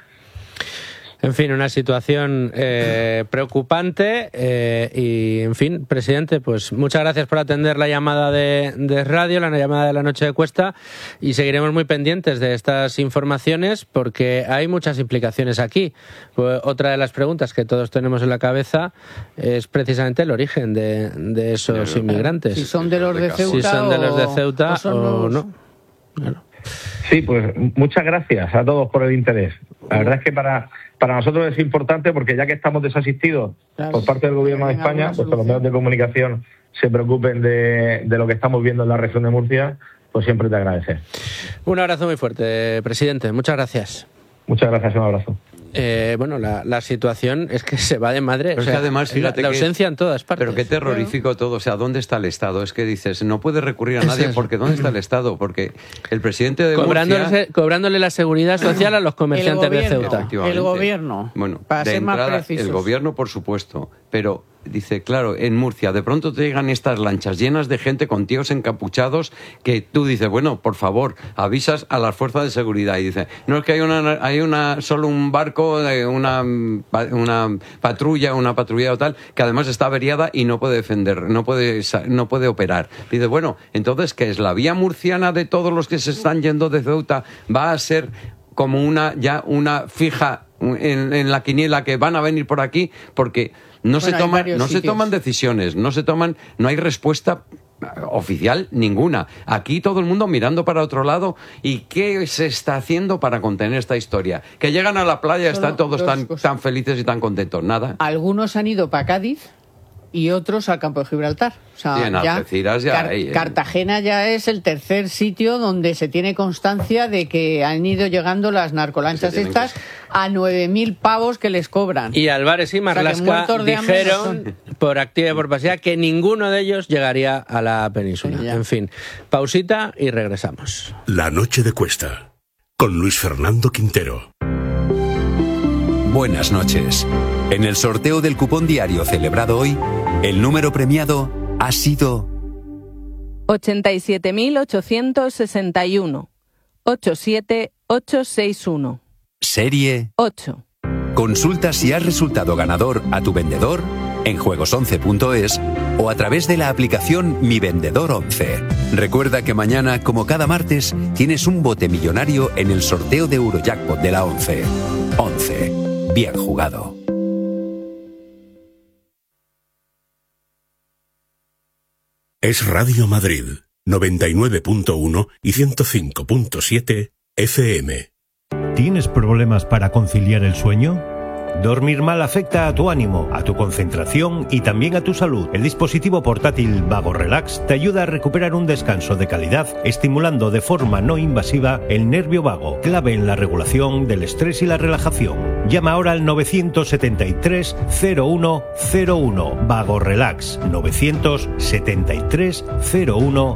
En fin, una situación eh, preocupante eh, y, en fin, presidente, pues muchas gracias por atender la llamada de, de radio, la llamada de la noche de Cuesta, y seguiremos muy pendientes de estas informaciones porque hay muchas implicaciones aquí. Pues, otra de las preguntas que todos tenemos en la cabeza es precisamente el origen de, de esos inmigrantes. si son de los de Ceuta, Si son de los de o- Ceuta o son o los- no. Claro. Sí, pues muchas gracias a todos por el interés. La verdad es que para, para nosotros es importante porque ya que estamos desasistidos Claro. por parte del Gobierno de Venga, España, alguna pues que los medios de comunicación se preocupen de, de lo que estamos viendo en la región de Murcia, pues siempre te agradecer. Un abrazo muy fuerte, presidente. Muchas gracias. Muchas gracias, un abrazo. Eh, bueno, la, la situación es que se va de madre. Pero o es que sea, además, fíjate la, la que- ausencia en todas partes. Pero qué terrorífico todo. O sea, ¿dónde está el Estado? Es que dices, no puede recurrir a Eso nadie es. porque ¿dónde está el Estado? Porque el presidente de Cobrándole, Murcia... cobrándole la seguridad social a los comerciantes de Ceuta. Efectivamente. el gobierno, Bueno, para de ser más entrada, precisos. el gobierno, por supuesto, pero dice, claro, en Murcia de pronto te llegan estas lanchas llenas de gente con tíos encapuchados que tú dices, bueno, por favor, avisas a las fuerzas de seguridad y dice, no es que hay una, hay una solo un barco, de una, una patrulla, una patrulla o tal, que además está averiada y no puede defender, no puede, sa- no puede operar. Dice, bueno, entonces, ¿qué es la vía murciana de todos los que se están yendo de Ceuta? Va a ser como una ya una fija en, en la quiniela que van a venir por aquí porque no Bueno, se hay toman varios no se sitios. toman decisiones, no se toman, no hay respuesta eh, oficial ninguna. Aquí todo el mundo mirando para otro lado. ¿Y qué se está haciendo para contener esta historia? Que llegan a la playa, Solo están todos dos tan, cosas. tan felices y tan contentos. Nada. Algunos han ido para Cádiz y otros al campo de Gibraltar. O sea, Sí, en ya Algeciras ya Car- hay, ¿eh? Cartagena ya es el tercer sitio donde se tiene constancia de que han ido llegando las narcolanchas Se tienen estas a nueve mil pavos que les cobran. Y Álvarez y O sea, que Marlaska muertos de hambre no dijeron, por activa y por pasiva, que ninguno de ellos llegaría a la península. En fin, pausita y regresamos. La noche de Cuesta, con Luis Fernando Quintero. buenas noches. En el sorteo del cupón diario celebrado hoy, el número premiado ha sido ochenta y siete mil ochocientos sesenta y uno, ochenta y siete mil ochocientos sesenta y uno. serie ocho. Consulta si has resultado ganador a tu vendedor en juegos once punto es o a través de la aplicación Mi Vendedor once. Recuerda que mañana, como cada martes, tienes un bote millonario en el sorteo de Eurojackpot de la once. once. Bien jugado. Es Radio Madrid, noventa y nueve punto uno y ciento cinco punto siete F M. ¿Tienes problemas para conciliar el sueño? Dormir mal afecta a tu ánimo, a tu concentración y también a tu salud. El dispositivo portátil Vago Relax te ayuda a recuperar un descanso de calidad, estimulando de forma no invasiva el nervio vago, clave en la regulación del estrés y la relajación. Llama ahora al novecientos setenta y tres cero uno cero uno. Vago Relax, novecientos setenta y tres cero uno